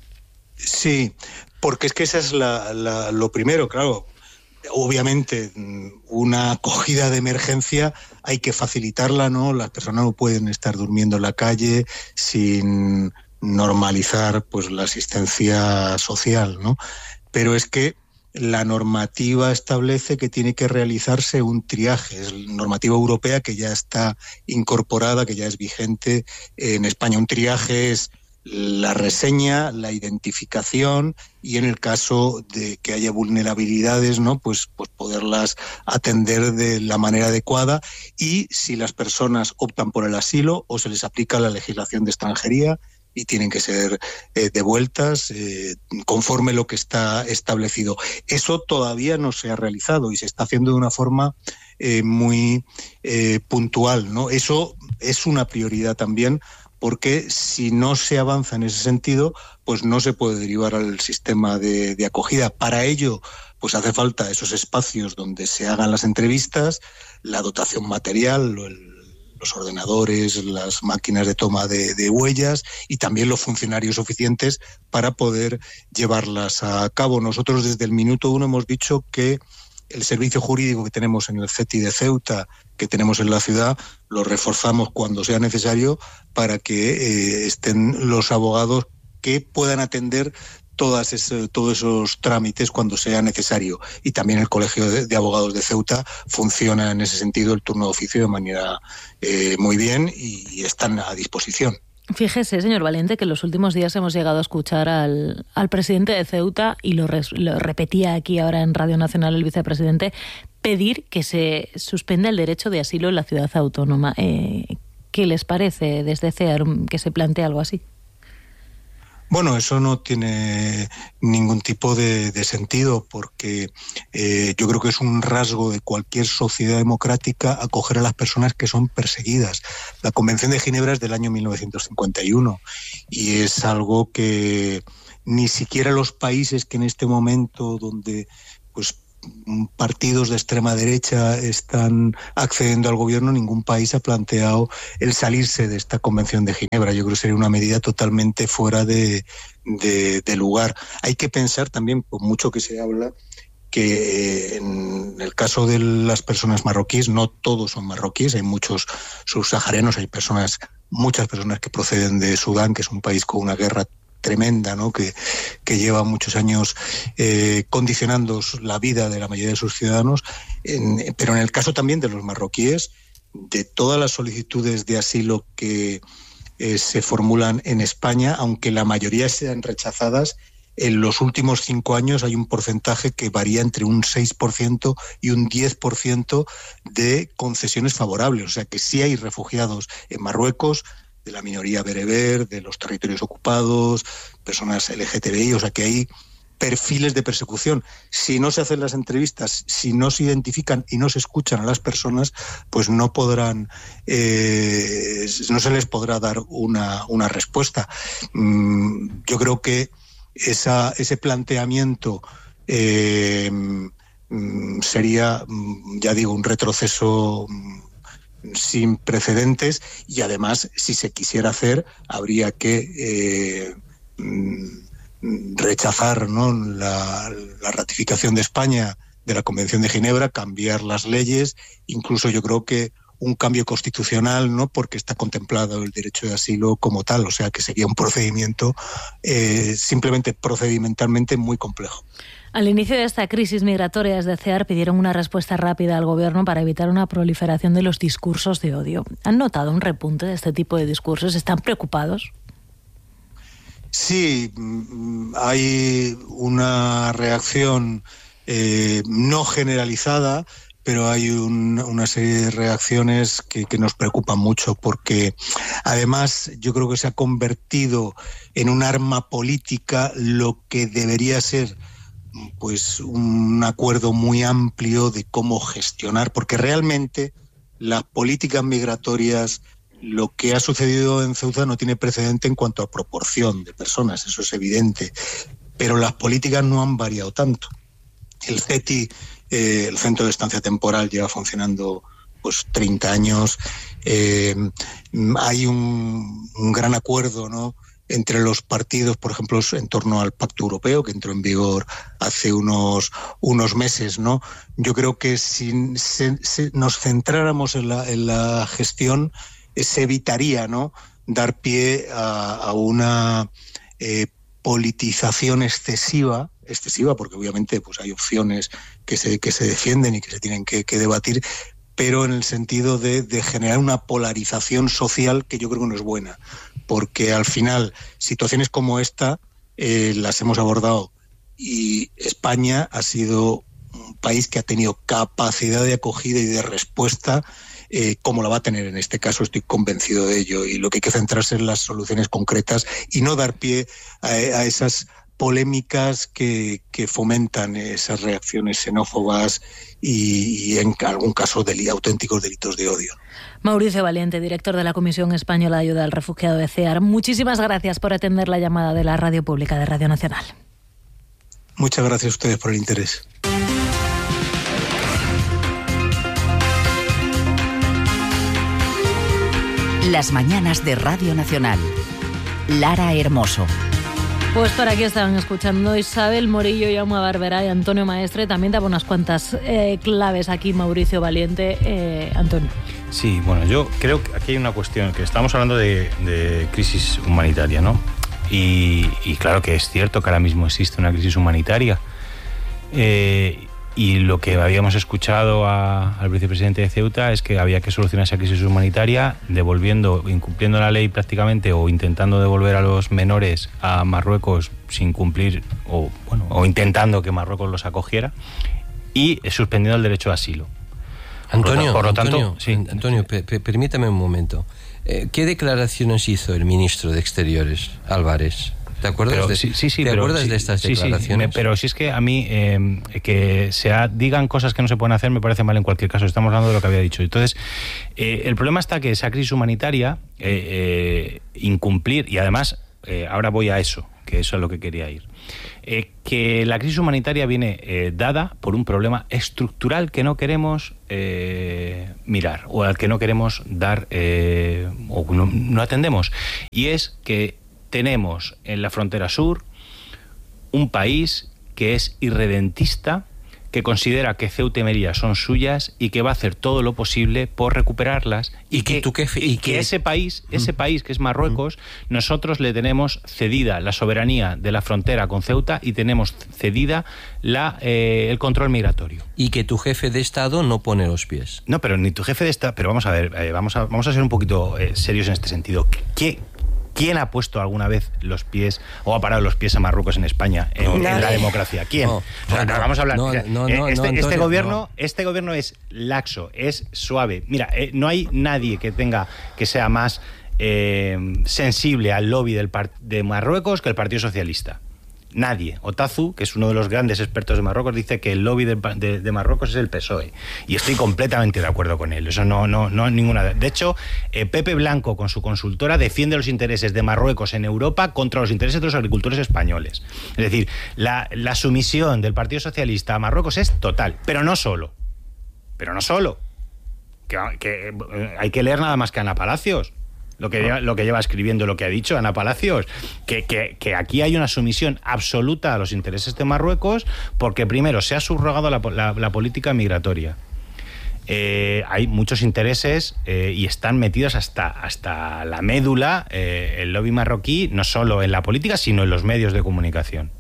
Sí, porque es que esa es la, la, lo primero, claro. Obviamente, una acogida de emergencia hay que facilitarla, ¿no? Las personas no pueden estar durmiendo en la calle sin normalizar pues la asistencia social, ¿no? Pero es que la normativa establece que tiene que realizarse un triaje, es la normativa europea que ya está incorporada, que ya es vigente en España. Un triaje es la reseña, la identificación y en el caso de que haya vulnerabilidades, ¿no?, pues, pues poderlas atender de la manera adecuada, y si las personas optan por el asilo o se les aplica la legislación de extranjería y tienen que ser eh, devueltas eh, conforme lo que está establecido. Eso todavía no se ha realizado y se está haciendo de una forma eh, muy eh, puntual, ¿no? Eso es una prioridad también, porque si no se avanza en ese sentido, pues no se puede derivar al sistema de, de acogida. Para ello, pues hace falta esos espacios donde se hagan las entrevistas, la dotación material, el los ordenadores, las máquinas de toma de, de huellas y también los funcionarios suficientes para poder llevarlas a cabo. Nosotros desde el minuto uno hemos dicho que el servicio jurídico que tenemos en el CETI de Ceuta, que tenemos en la ciudad, lo reforzamos cuando sea necesario para que eh, estén los abogados que puedan atender todas ese, todos esos trámites cuando sea necesario. Y también el Colegio de, de Abogados de Ceuta funciona en ese sentido el turno de oficio de manera eh, muy bien y, y están a disposición. Fíjese, señor Valiente, que en los últimos días hemos llegado a escuchar al, al presidente de Ceuta, y lo, res, lo repetía aquí ahora en Radio Nacional el vicepresidente, pedir que se suspenda el derecho de asilo en la ciudad autónoma. Eh, ¿Qué les parece desde CEAR que se plantee algo así? Bueno, eso no tiene ningún tipo de, de sentido, porque eh, yo creo que es un rasgo de cualquier sociedad democrática acoger a las personas que son perseguidas. La Convención de Ginebra es del año mil novecientos cincuenta y uno y es algo que ni siquiera los países que en este momento, donde pues partidos de extrema derecha están accediendo al gobierno, ningún país ha planteado el salirse de esta Convención de Ginebra. Yo creo que sería una medida totalmente fuera de, de, de lugar. Hay que pensar también, por mucho que se habla, que en el caso de las personas marroquíes, no todos son marroquíes, hay muchos subsaharianos, hay personas, muchas personas que proceden de Sudán, que es un país con una guerra tremenda, ¿no? que, que lleva muchos años eh, condicionando la vida de la mayoría de sus ciudadanos, en, pero en el caso también de los marroquíes, de todas las solicitudes de asilo que eh, se formulan en España, aunque la mayoría sean rechazadas, en los últimos cinco años hay un porcentaje que varía entre un seis por ciento y un diez por ciento de concesiones favorables. O sea que sí hay refugiados en Marruecos, de la minoría bereber, de los territorios ocupados, personas L G T B I, o sea que hay perfiles de persecución. Si no se hacen las entrevistas, si no se identifican y no se escuchan a las personas, pues no podrán, eh, no se les podrá dar una, una respuesta. Mm, yo creo que esa, ese planteamiento eh, mm, sería, ya digo, un retroceso sin precedentes, y además, si se quisiera hacer, habría que eh, rechazar, ¿no?, la, la ratificación de España de la Convención de Ginebra, cambiar las leyes, incluso yo creo que un cambio constitucional, ¿no?, porque está contemplado el derecho de asilo como tal, o sea que sería un procedimiento eh, simplemente procedimentalmente muy complejo. Al inicio de esta crisis migratoria, desde CEAR pidieron una respuesta rápida al gobierno para evitar una proliferación de los discursos de odio. ¿Han notado un repunte de este tipo de discursos? ¿Están preocupados? Sí, hay una reacción eh, no generalizada, pero hay un, una serie de reacciones que, que nos preocupan mucho, porque además yo creo que se ha convertido en un arma política lo que debería ser pues un acuerdo muy amplio de cómo gestionar, porque realmente las políticas migratorias, lo que ha sucedido en Ceuta no tiene precedente en cuanto a proporción de personas, eso es evidente, pero las políticas no han variado tanto. El C E T I, eh, el Centro de Estancia Temporal, lleva funcionando pues treinta años, eh, hay un, un gran acuerdo, ¿no?, entre los partidos, por ejemplo, en torno al Pacto Europeo, que entró en vigor hace unos, unos meses, ¿no? Yo creo que si se, se nos centráramos en la, en la gestión, eh, se evitaría, ¿no?, dar pie a, a una eh, politización excesiva, excesiva, porque obviamente pues hay opciones que se, que se defienden y que se tienen que, que debatir, pero en el sentido de, de generar una polarización social que yo creo que no es buena, porque al final situaciones como esta eh, las hemos abordado y España ha sido un país que ha tenido capacidad de acogida y de respuesta, eh, como la va a tener en este caso, estoy convencido de ello, y lo que hay que centrarse en las soluciones concretas y no dar pie a, a esas polémicas que, que fomentan esas reacciones xenófobas y, y en algún caso del, auténticos delitos de odio. Mauricio Valiente, director de la Comisión Española de Ayuda al Refugiado de CEAR, muchísimas gracias por atender la llamada de la Radio Pública de Radio Nacional. Muchas gracias a ustedes por el interés. Las mañanas de Radio Nacional. Lara Hermoso. Pues por aquí estaban escuchando Isabel Morillo, Jaume Barberá y Antonio Maestre. También daba unas cuantas eh, claves aquí Mauricio Valiente. Eh, Antonio. Sí, bueno, yo creo que aquí hay una cuestión, que estamos hablando de, de crisis humanitaria, ¿no? Y, y claro que es cierto que ahora mismo existe una crisis humanitaria. Eh, y lo que habíamos escuchado a, al vicepresidente de Ceuta es que había que solucionar esa crisis humanitaria devolviendo, incumpliendo la ley prácticamente, o intentando devolver a los menores a Marruecos sin cumplir, o bueno, o intentando que Marruecos los acogiera, y suspendiendo el derecho de asilo. Antonio, por lo tanto, Antonio, sí. Antonio pe- pe- permítame un momento. Eh, ¿Qué declaraciones hizo el ministro de Exteriores, Álvarez? ¿Te acuerdas, pero, de, sí, sí, sí, ¿te pero, acuerdas sí, de estas sí, declaraciones? Sí, me, pero si es que a mí eh, que se ha, digan cosas que no se pueden hacer me parece mal en cualquier caso. Estamos hablando de lo que había dicho. Entonces, eh, el problema está que esa crisis humanitaria, eh, eh, incumplir, y además, eh, ahora voy a eso, que eso es lo que quería ir, eh, que la crisis humanitaria viene eh, dada por un problema estructural que no queremos eh, mirar, o al que no queremos dar, eh, o no, no atendemos. Y es que tenemos en la frontera sur un país que es irredentista, que considera que Ceuta y Melilla son suyas y que va a hacer todo lo posible por recuperarlas, y, y que, que, que, y y que que ese país, ese país que es Marruecos, nosotros le tenemos cedida la soberanía de la frontera con Ceuta y tenemos cedida la, eh, el control migratorio. Y que tu jefe de Estado no pone los pies. No, pero ni tu jefe de Estado... Pero vamos a ver, eh, vamos, a, vamos a ser un poquito eh, serios en este sentido. ¿Qué... ¿Quién ha puesto alguna vez los pies o ha parado los pies a Marruecos en España en, en la democracia? ¿Quién? No, o sea, no, vamos a hablar. No, Mira, no, no, este, no, este Antonio, gobierno, no. este gobierno es laxo, es suave. Mira, eh, no hay nadie que tenga que sea más eh, sensible al lobby del par- de Marruecos que el Partido Socialista. Nadie. Otazu, que es uno de los grandes expertos de Marruecos, dice que el lobby de, de, de Marruecos es el P S O E. Y estoy completamente de acuerdo con él. Eso no, no, no ninguna. De hecho, eh, Pepe Blanco, con su consultora, defiende los intereses de Marruecos en Europa contra los intereses de los agricultores españoles. Es decir, la, la sumisión del Partido Socialista a Marruecos es total. Pero no solo. Pero no solo. Que, que eh, hay que leer nada más que Ana Palacios. Lo que, lleva, lo que lleva escribiendo, lo que ha dicho Ana Palacios, que, que, que aquí hay una sumisión absoluta a los intereses de Marruecos, porque primero se ha subrogado la, la, la política migratoria. Eh, hay muchos intereses eh, y están metidos hasta, hasta la médula eh, el lobby marroquí, no solo en la política, sino en los medios de comunicación.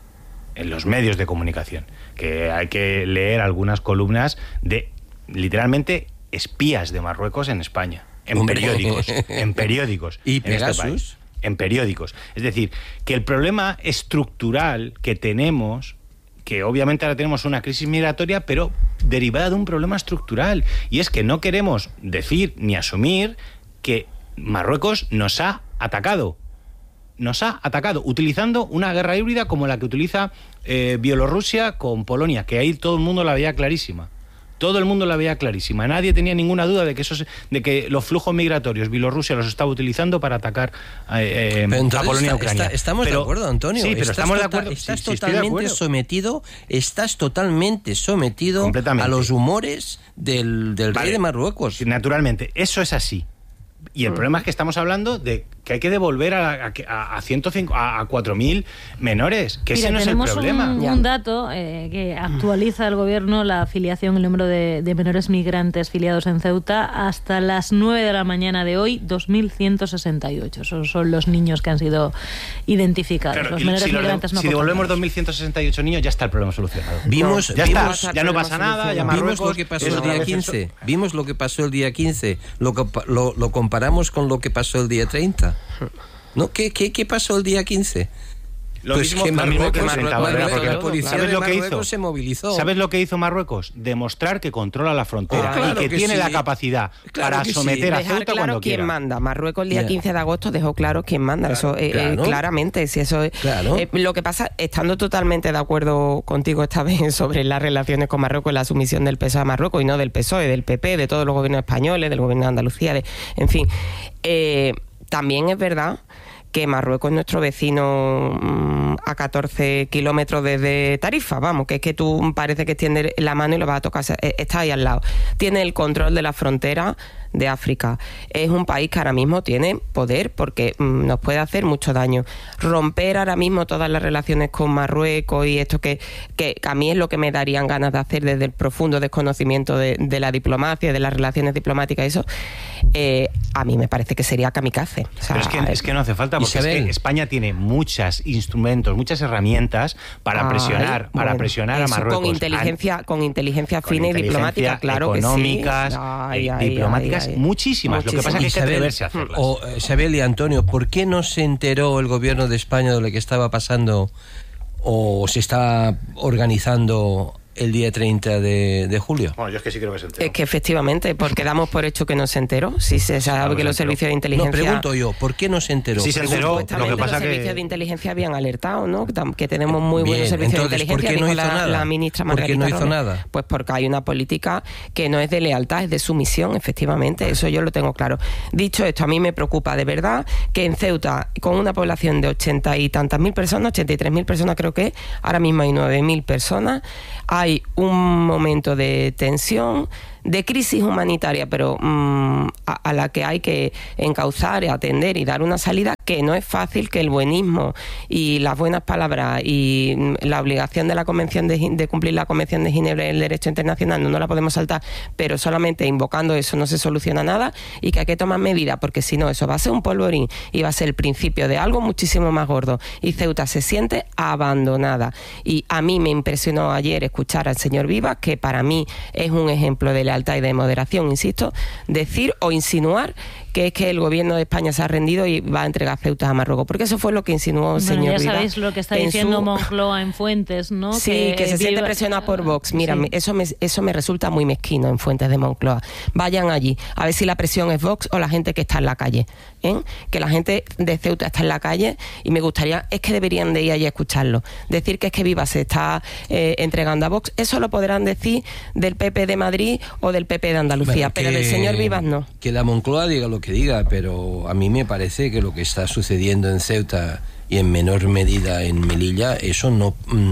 En los medios de comunicación. Que hay que leer algunas columnas de, literalmente, espías de Marruecos en España. En Hombre. periódicos, en periódicos. ¿Y en este país, en periódicos. Es decir, que el problema estructural que tenemos, que obviamente ahora tenemos una crisis migratoria, pero derivada de un problema estructural, y es que no queremos decir ni asumir que Marruecos nos ha atacado. Nos ha atacado, utilizando una guerra híbrida como la que utiliza eh, Bielorrusia con Polonia, que ahí todo el mundo la veía clarísima. Todo el mundo la veía clarísima. Nadie tenía ninguna duda de que esos, de que los flujos migratorios Bielorrusia los estaba utilizando para atacar eh, a Polonia y Ucrania. Está, estamos pero, de acuerdo, Antonio. Sí, pero estás estamos tota- de acuerdo. Estás sí, sí, totalmente de acuerdo. sometido, estás totalmente sometido a los humores del, del vale. rey de Marruecos. Naturalmente, eso es así. Y el mm. problema es que estamos hablando de que hay que devolver a, a, a, ciento cinco, a, a cuatro mil menores, que Mira, ese no es el problema. Un, un dato eh, que actualiza el gobierno la afiliación, el número de, de menores migrantes filiados en Ceuta hasta las nueve de la mañana de hoy, dos mil ciento sesenta y ocho. Esos son los niños que han sido identificados. Claro, los menores si migrantes lo, no Si devolvemos dos mil ciento sesenta y ocho niños, ya está el problema solucionado. Vimos, no, ya vimos, está, ya no pasa nada. Ya vimos lo que pasó el día quince. Vimos lo que pasó el día quince. Lo, lo, lo comparamos con lo que pasó el día treinta. ¿No? ¿Qué, qué, qué pasó el día quince? Lo pues mismo que Marruecos, que Marruecos, Marruecos, porque la policía ¿sabes de lo que Marruecos hizo? se movilizó. ¿Sabes lo que hizo Marruecos? Demostrar que controla la frontera ah, claro y que, que tiene sí. la capacidad claro para someter sí. a Ceuta Dejar claro cuando quién quiera. manda. Marruecos el día yeah. quince de agosto dejó claro quién manda. Claro, eso eh, claro. Eh, claramente. Si eso claro. eh, lo que pasa, estando totalmente de acuerdo contigo esta vez sobre las relaciones con Marruecos, la sumisión del P S O E a Marruecos y no del P S O E, del P P, de todos los gobiernos españoles, del gobierno de Andalucía, de, en fin. Eh, también es verdad que Marruecos es nuestro vecino mmm, a catorce kilómetros desde Tarifa, vamos, que es que tú parece que extiendes la mano y lo vas a tocar, está ahí al lado. Tiene el control de la frontera de África. Es un país que ahora mismo tiene poder porque mmm, nos puede hacer mucho daño. Romper ahora mismo todas las relaciones con Marruecos y esto que, que a mí es lo que me darían ganas de hacer desde el profundo desconocimiento de, de la diplomacia, de las relaciones diplomáticas, eso, eh, a mí me parece que sería kamikaze. O sea, pero es que, es que no hace falta, porque Isabel, es que España tiene muchos instrumentos, muchas herramientas para ay, presionar, para bueno, presionar a Marruecos. Con inteligencia, con inteligencia con fina inteligencia y diplomática, claro económicas, que sí. Ay, ay, diplomáticas, ay, ay, muchísimas. Muchísimas. Lo que pasa es que hay que atreverse a hacerlas. O, Isabel y Antonio, ¿por qué no se enteró el gobierno de España de lo que estaba pasando o se estaba organizando el día treinta de, de julio? Bueno, yo es que sí creo que se enteró. Es que efectivamente, porque damos por hecho que no se enteró. Si se sabe no, que los servicios de inteligencia... No, pregunto yo, ¿por qué no se enteró? Sí se enteró, lo que pasa los que... Los servicios de inteligencia habían alertado, ¿no? Que tenemos muy Bien, buenos servicios entonces, de inteligencia. ¿por qué no hizo la, nada? La ministra ¿Por qué no hizo Romero. nada? Pues porque hay una política que no es de lealtad, es de sumisión, efectivamente. Eso yo lo tengo claro. Dicho esto, a mí me preocupa de verdad que en Ceuta, con una población de ochenta y tantas mil personas, ochenta y tres mil personas creo que, ahora mismo hay nueve mil personas, hay un momento de tensión, de crisis humanitaria, pero mmm, a, a la que hay que encauzar y atender y dar una salida, que no es fácil, que el buenismo y las buenas palabras y la obligación de la convención de, de cumplir la Convención de Ginebra y el derecho internacional no, no la podemos saltar, pero solamente invocando eso no se soluciona nada y que hay que tomar medidas, porque si no eso va a ser un polvorín y va a ser el principio de algo muchísimo más gordo, y Ceuta se siente abandonada. Y a mí me impresionó ayer escuchar al señor Vivas, que para mí es un ejemplo de lealtad y de moderación, insisto, decir o insinuar que es que el gobierno de España se ha rendido y va a entregar Ceuta a Marruecos, porque eso fue lo que insinuó el bueno, señor ya Rivas. Sabéis lo que está diciendo su... Moncloa en Fuentes, ¿no? Sí, que, que se viva... siente presionado por Vox. Mira, sí. eso, me, eso me resulta muy mezquino en Fuentes de Moncloa. Vayan allí, a ver si la presión es Vox o la gente que está en la calle. ¿eh? Que la gente de Ceuta está en la calle y me gustaría, es que deberían de ir allí a escucharlo. Decir que es que Viva se está eh, entregando a Vox, eso lo podrán decir del P P de Madrid o del P P de Andalucía, bueno, pero que, del señor Vivas no. Que la Moncloa diga lo que diga, pero a mí me parece que lo que está sucediendo en Ceuta y en menor medida en Melilla, eso no,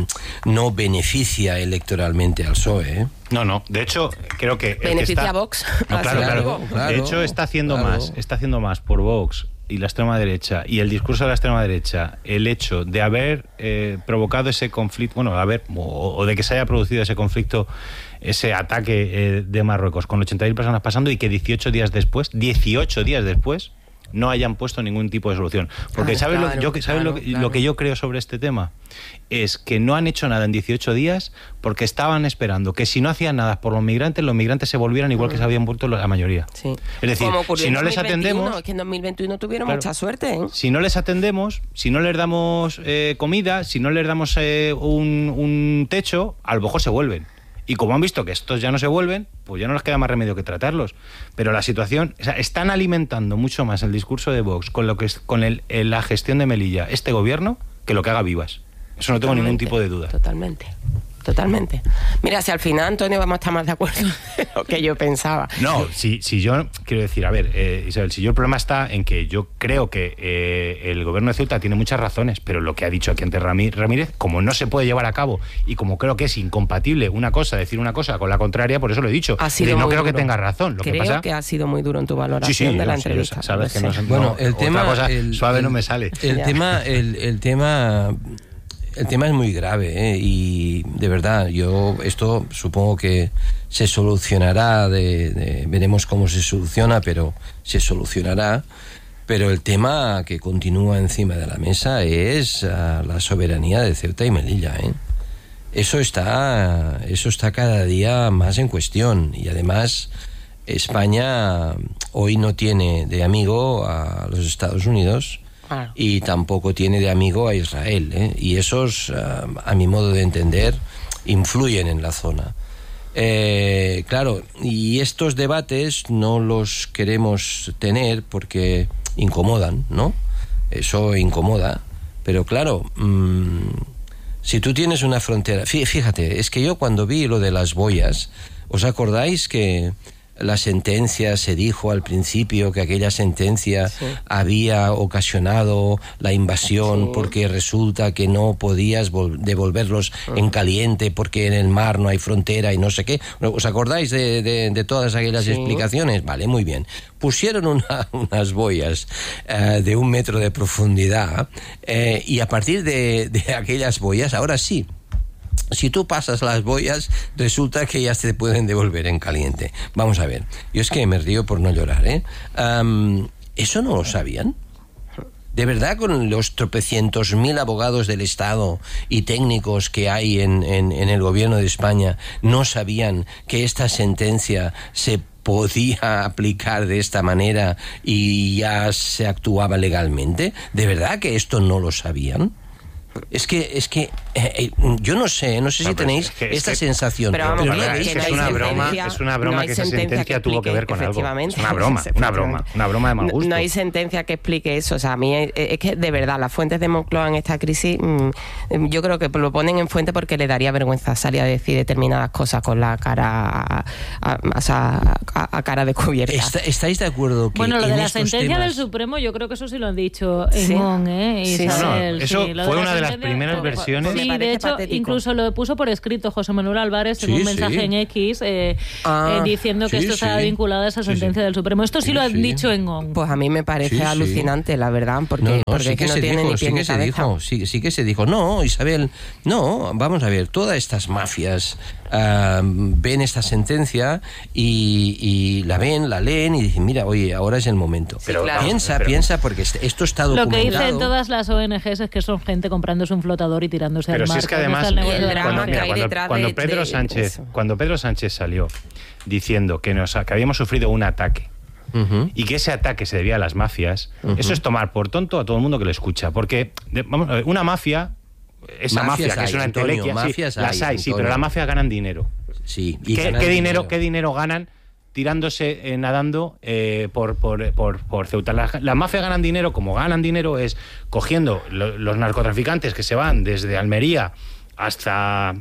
no beneficia electoralmente al P S O E. ¿eh? No, no. De hecho, creo que... Beneficia está... a Vox. No, claro, claro, claro. De hecho, está haciendo claro. más. Está haciendo más por Vox y la extrema derecha y el discurso de la extrema derecha, el hecho de haber eh, provocado ese conflicto, bueno, haber o, o de que se haya producido ese conflicto, ese ataque eh, de Marruecos con ochenta mil personas pasando y que dieciocho días después, dieciocho días después, no hayan puesto ningún tipo de solución. Porque claro, ¿sabes, claro, lo, yo, ¿sabes claro, lo, claro. lo que yo creo sobre este tema? Es que no han hecho nada en dieciocho días porque estaban esperando que si no hacían nada por los migrantes, los migrantes se volvieran igual que se habían vuelto la mayoría. Sí. Es decir, si no les atendemos... Es que en dos mil veintiuno tuvieron claro, mucha suerte. ¿eh? Si no les atendemos, si no les damos eh, comida, si no les damos eh, un, un techo, a lo mejor se vuelven. Y como han visto que estos ya no se vuelven, pues ya no les queda más remedio que tratarlos. Pero la situación... O sea, están alimentando mucho más el discurso de Vox con lo que es, con el, el, la gestión de Melilla, este gobierno, que lo que haga Vivas. Eso no tengo ningún tipo de duda. Totalmente. Totalmente. Mira, si al final, Antonio, vamos a estar más de acuerdo de lo que yo pensaba. No, si, si yo quiero decir, a ver, eh, Isabel, si yo el problema está en que yo creo que eh, el gobierno de Ceuta tiene muchas razones, pero lo que ha dicho aquí antes Ramírez, como no se puede llevar a cabo y como creo que es incompatible una cosa, decir una cosa con la contraria, por eso lo he dicho. Ha sido y no creo duro. que tenga razón. Lo creo que, pasa... que ha sido muy duro en tu valoración sí, sí, de la no, entrevista. Sí, sabes que no, no, bueno, el tema, otra cosa el, suave el, no me sale. El ya. tema, el, el tema... El tema es muy grave, ¿eh? Y de verdad, yo esto supongo que se solucionará, de, de, veremos cómo se soluciona, pero se solucionará. Pero el tema que continúa encima de la mesa es uh, la soberanía de Ceuta y Melilla, ¿eh? Eso está, eso está cada día más en cuestión y además España hoy no tiene de amigo a los Estados Unidos. Claro. Y tampoco tiene de amigo a Israel, ¿eh? Y esos, uh, a mi modo de entender, influyen en la zona. Eh, claro, y estos debates no los queremos tener porque incomodan, ¿no? Eso incomoda. Pero claro, mmm, si tú tienes una frontera... Fíjate, es que yo cuando vi lo de las boyas, ¿os acordáis que la sentencia, se dijo al principio que aquella sentencia sí. había ocasionado la invasión sí. porque resulta que no podías devolverlos uh-huh. en caliente porque en el mar no hay frontera y no sé qué. ¿Os acordáis de, de, de todas aquellas sí. explicaciones? Vale, muy bien. Pusieron una, unas boyas uh, de un metro de profundidad uh, y a partir de, de aquellas boyas, ahora sí, si tú pasas las boyas, resulta que ya se pueden devolver en caliente. Vamos a ver, yo es que me río por no llorar, ¿eh? Um, ¿Eso no lo sabían? ¿De verdad con los tropecientos mil abogados del Estado y técnicos que hay en, en, en el gobierno de España no sabían que esta sentencia se podía aplicar de esta manera y ya se actuaba legalmente? ¿De verdad que esto no lo sabían? Es que, es que eh, yo no sé, no sé no, si tenéis es que, es esta que, sensación. Pero vamos, pero es, que es, una broma, es una broma no que esa sentencia que tuvo que ver con algo. Es una broma, una broma, una broma de mal gusto. No, no hay sentencia que explique eso. O sea, a mí es, es que de verdad las fuentes de Moncloa en esta crisis, mmm, yo creo que lo ponen en fuente porque le daría vergüenza salir a decir determinadas cosas con la cara a, a, a, a, a cara descubierta. Está, ¿Estáis de acuerdo que bueno, lo de la sentencia temas... del Supremo, yo creo que eso sí lo han dicho en ¿Sí? On, ¿eh? Sí, Isabel, no, no, eso sí, fue una de las primeras pues, versiones. Sí, de hecho, patético. Incluso lo puso por escrito José Manuel Álvarez en sí, un mensaje sí. en X eh, ah, eh, diciendo que sí, esto estaba sí. vinculado a esa sentencia sí, sí. del Supremo. Esto sí, sí lo han sí. dicho en On. Pues a mí me parece sí, alucinante, sí. la verdad, porque, no, no, porque sí que, que no tiene dijo, ni pie sí ni que cabeza. Se dijo, sí, sí que se dijo, no, Isabel, no, vamos a ver, todas estas mafias uh, ven esta sentencia y, y la ven, la leen y dicen, mira, oye, ahora es el momento. Sí, pero, claro. Piensa, pero, piensa, porque esto está documentado. Lo que dicen todas las O N Gs es que son gente comprándose un flotador y tirándose pero al mar. Pero si es que además, eh, cuando, mira, cuando, cuando, Pedro de, Sánchez, de cuando Pedro Sánchez salió diciendo que, nos, que habíamos sufrido un ataque, Uh-huh. y que ese ataque se debía a las mafias, uh-huh. eso es tomar por tonto a todo el mundo que lo escucha, porque de, vamos, una mafia, esa mafias mafia que hay, es una entelequia, Antonio, sí, las hay, hay sí, pero las mafias ganan dinero. Sí, y ¿Qué, ganan ¿qué, dinero, dinero? ¿Qué dinero ganan tirándose, eh, nadando eh, por, por, por, por Ceuta? Las la mafias ganan dinero, como ganan dinero es cogiendo lo, los narcotraficantes que se van desde Almería hasta...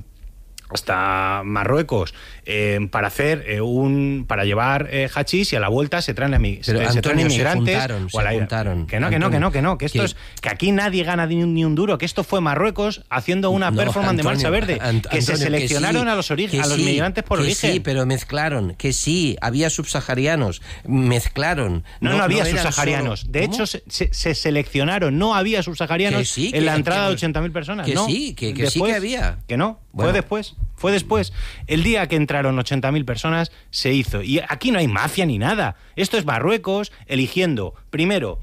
hasta Marruecos eh, para hacer eh, un para llevar eh, hachís y a la vuelta se traen, mi, Pero, se, Antonio, se traen inmigrantes se juntaron, o a la, se juntaron, que no que no que no que no que esto ¿Qué? es que aquí nadie gana ni un, ni un duro, que esto fue Marruecos haciendo una no, performance Antonio, de marcha verde, Ant- que Antonio, se seleccionaron que sí, a los orig- a los sí, migrantes por que origen. Sí, pero mezclaron, que sí, había subsaharianos, mezclaron. No, no, no había no subsaharianos. Solo... De hecho, se, se seleccionaron, no había subsaharianos sí, en la entrada que, de ochenta mil personas. Que no, sí, que, que después, sí que había. Que no, bueno. fue después. Fue después. El día que entraron ochenta mil personas, se hizo. Y aquí no hay mafia ni nada. Esto es Marruecos eligiendo, primero,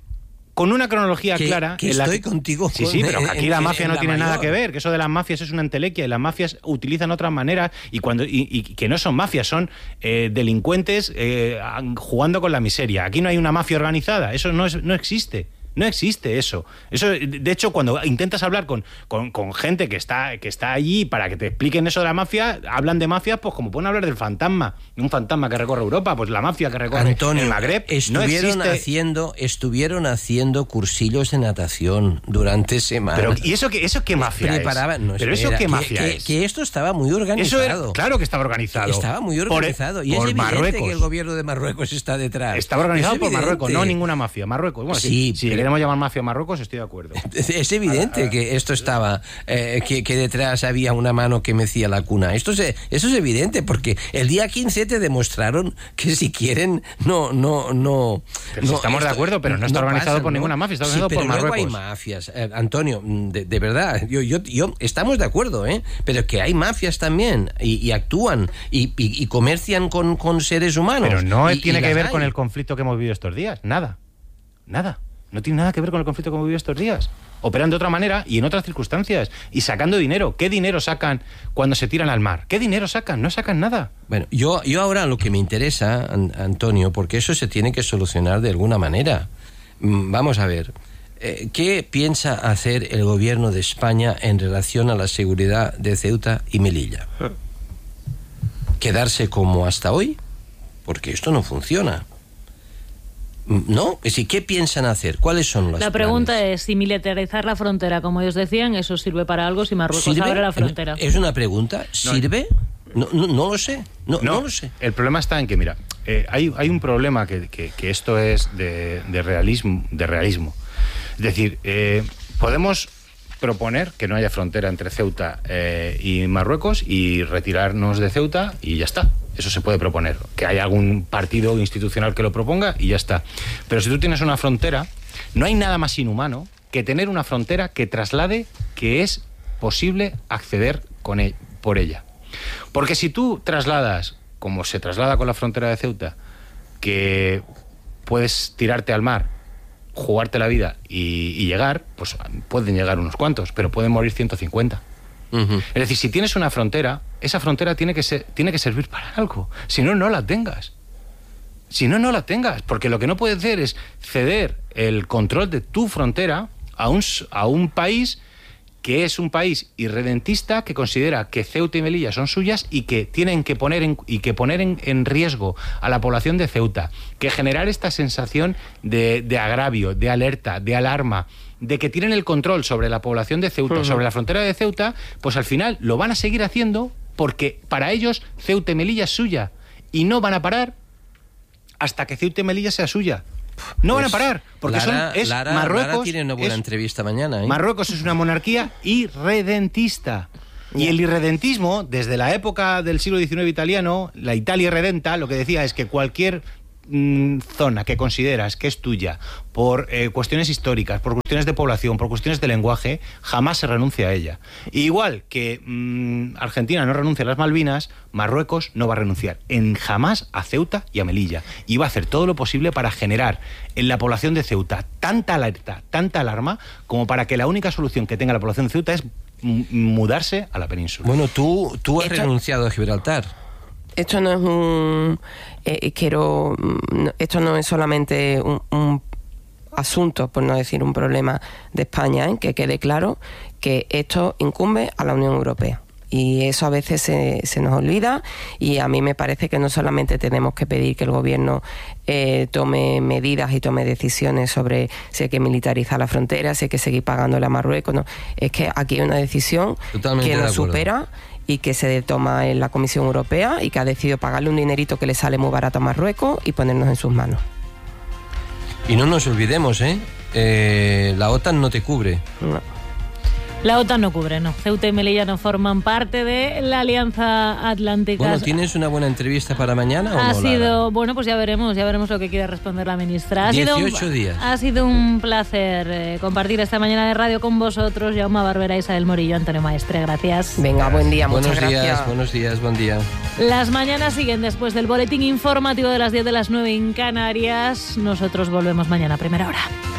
con una cronología que, clara... Que en la estoy que... contigo. Sí, sí, pero aquí en, la mafia en no la tiene mayor. nada que ver, que eso de las mafias es una entelequia y las mafias utilizan otras maneras y cuando y, y que no son mafias, son eh, delincuentes eh, jugando con la miseria. Aquí no hay una mafia organizada, eso no, es, no existe. No existe eso. Eso, de hecho, cuando intentas hablar con, con, con gente que está, que está allí para que te expliquen eso de la mafia, hablan de mafia, pues como pueden hablar del fantasma, un fantasma que recorre Europa, pues la mafia que recorre Antonio, el Magreb. Estuvieron no existe... haciendo, estuvieron haciendo cursillos de natación durante semanas. Pero ¿y eso qué, eso qué mafia Preparaban, es? No, Pero eso era, qué que, mafia que, es. Que esto estaba muy organizado. Eso era, claro que estaba organizado. Estaba muy organizado. Por, y es por evidente Marruecos. que el gobierno de Marruecos está detrás. Estaba organizado por Marruecos, no ninguna mafia. Marruecos. Bueno, sí, si, si le queremos llamar mafia a Marruecos, estoy de acuerdo. Es evidente a, a, que esto estaba, eh, que, que detrás había una mano que mecía la cuna. Esto es, eso es evidente, porque el día quince te demostraron que si quieren, no, no, no. Pero no si estamos esto, de acuerdo, pero no está no organizado pasa, por ¿no? ninguna mafia, está organizado sí, por Marruecos. Luego hay mafias, eh, Antonio, de, de verdad, yo, yo, yo, estamos de acuerdo, ¿eh? Pero que hay mafias también, y, y actúan, y, y, y comercian con, con seres humanos. Pero no y, tiene y que ver hay. con el conflicto que hemos vivido estos días, nada, nada. No tiene nada que ver con el conflicto que hemos vivido estos días. Operan de otra manera y en otras circunstancias. Y sacando dinero. ¿Qué dinero sacan cuando se tiran al mar? ¿Qué dinero sacan? No sacan nada. Bueno, yo, yo ahora lo que me interesa, Antonio, porque eso se tiene que solucionar de alguna manera. Vamos a ver. ¿Qué piensa hacer el gobierno de España en relación a la seguridad de Ceuta y Melilla? ¿Quedarse como hasta hoy? Porque esto no funciona. ¿No? Es decir, ¿qué piensan hacer? ¿Cuáles son las La pregunta planes? es si militarizar la frontera, como ellos decían, eso sirve para algo si Marruecos ¿Sirve? abre la frontera. Es una pregunta. ¿Sirve? No, no, no lo sé, no, no, no lo sé. El problema está en que, mira, eh, hay, hay un problema que, que, que esto es de, de, realismo, de realismo. Es decir, eh, podemos proponer que no haya frontera entre Ceuta eh, y Marruecos y retirarnos de Ceuta y ya está. Eso se puede proponer. Que haya algún partido institucional que lo proponga y ya está. Pero si tú tienes una frontera, no hay nada más inhumano que tener una frontera que traslade que es posible acceder con e- por ella. Porque si tú trasladas, como se traslada con la frontera de Ceuta, que puedes tirarte al mar, jugarte la vida y, y llegar, pues pueden llegar unos cuantos, pero pueden morir ciento cincuenta. Uh-huh. Es decir, si tienes una frontera, esa frontera tiene que ser, tiene que servir para algo. Si no, no la tengas. Si no, no la tengas. Porque lo que no puedes hacer es ceder el control de tu frontera a un, a un país que es un país irredentista, que considera que Ceuta y Melilla son suyas y que tienen que poner en, y que poner en, en riesgo a la población de Ceuta, que generar esta sensación de, de agravio, de alerta, de alarma, de que tienen el control sobre la población de Ceuta, uh-huh. sobre la frontera de Ceuta, pues al final lo van a seguir haciendo porque para ellos Ceuta y Melilla es suya y no van a parar hasta que Ceuta y Melilla sea suya. No pues van a parar, porque Lara, son, es Lara, Marruecos... Lara tiene una buena es, entrevista mañana, ¿eh? Marruecos es una monarquía irredentista. Y el irredentismo, desde la época del siglo diecinueve italiano, la Italia irredenta, lo que decía es que cualquier mmm, zona que consideras que es tuya por eh, cuestiones históricas, por cuestiones de población, por cuestiones de lenguaje, jamás se renuncia a ella. Y igual que mmm, Argentina no renuncia a las Malvinas, Marruecos no va a renunciar en jamás a Ceuta y a Melilla. Y va a hacer todo lo posible para generar en la población de Ceuta tanta alerta, tanta alarma, como para que la única solución que tenga la población de Ceuta es mudarse a la península. Bueno, tú, tú has esto, renunciado a Gibraltar. Esto no es un... Eh, quiero... Esto no es solamente un, un asunto, por no decir un problema de España, ¿eh? Que quede claro que esto incumbe a la Unión Europea. Y eso a veces se, se nos olvida, y a mí me parece que no solamente tenemos que pedir que el gobierno eh, tome medidas y tome decisiones sobre si hay que militarizar la frontera, si hay que seguir pagándole a Marruecos, no. Es que aquí hay una decisión Totalmente que nos supera y que se toma en la Comisión Europea y que ha decidido pagarle un dinerito que le sale muy barato a Marruecos y ponernos en sus manos. Y no nos olvidemos, ¿eh? eh la OTAN no te cubre. No. La OTAN no cubre, no. Ceuta y Melilla no forman parte de la Alianza Atlántica. Bueno, ¿tienes una buena entrevista para mañana o ha no? Ha sido, Lara? Bueno, pues ya veremos, ya veremos lo que quiere responder la ministra. Ha dieciocho sido un, días. Ha sido un placer eh, compartir esta mañana de radio con vosotros. Jaume Barbera, Isabel Morillo, Antonio Maestre, gracias. Venga, buen día, muchas buenos gracias. Días, buenos días, buen día. Las mañanas siguen después del boletín informativo de las diez de las nueve en Canarias. Nosotros volvemos mañana a primera hora.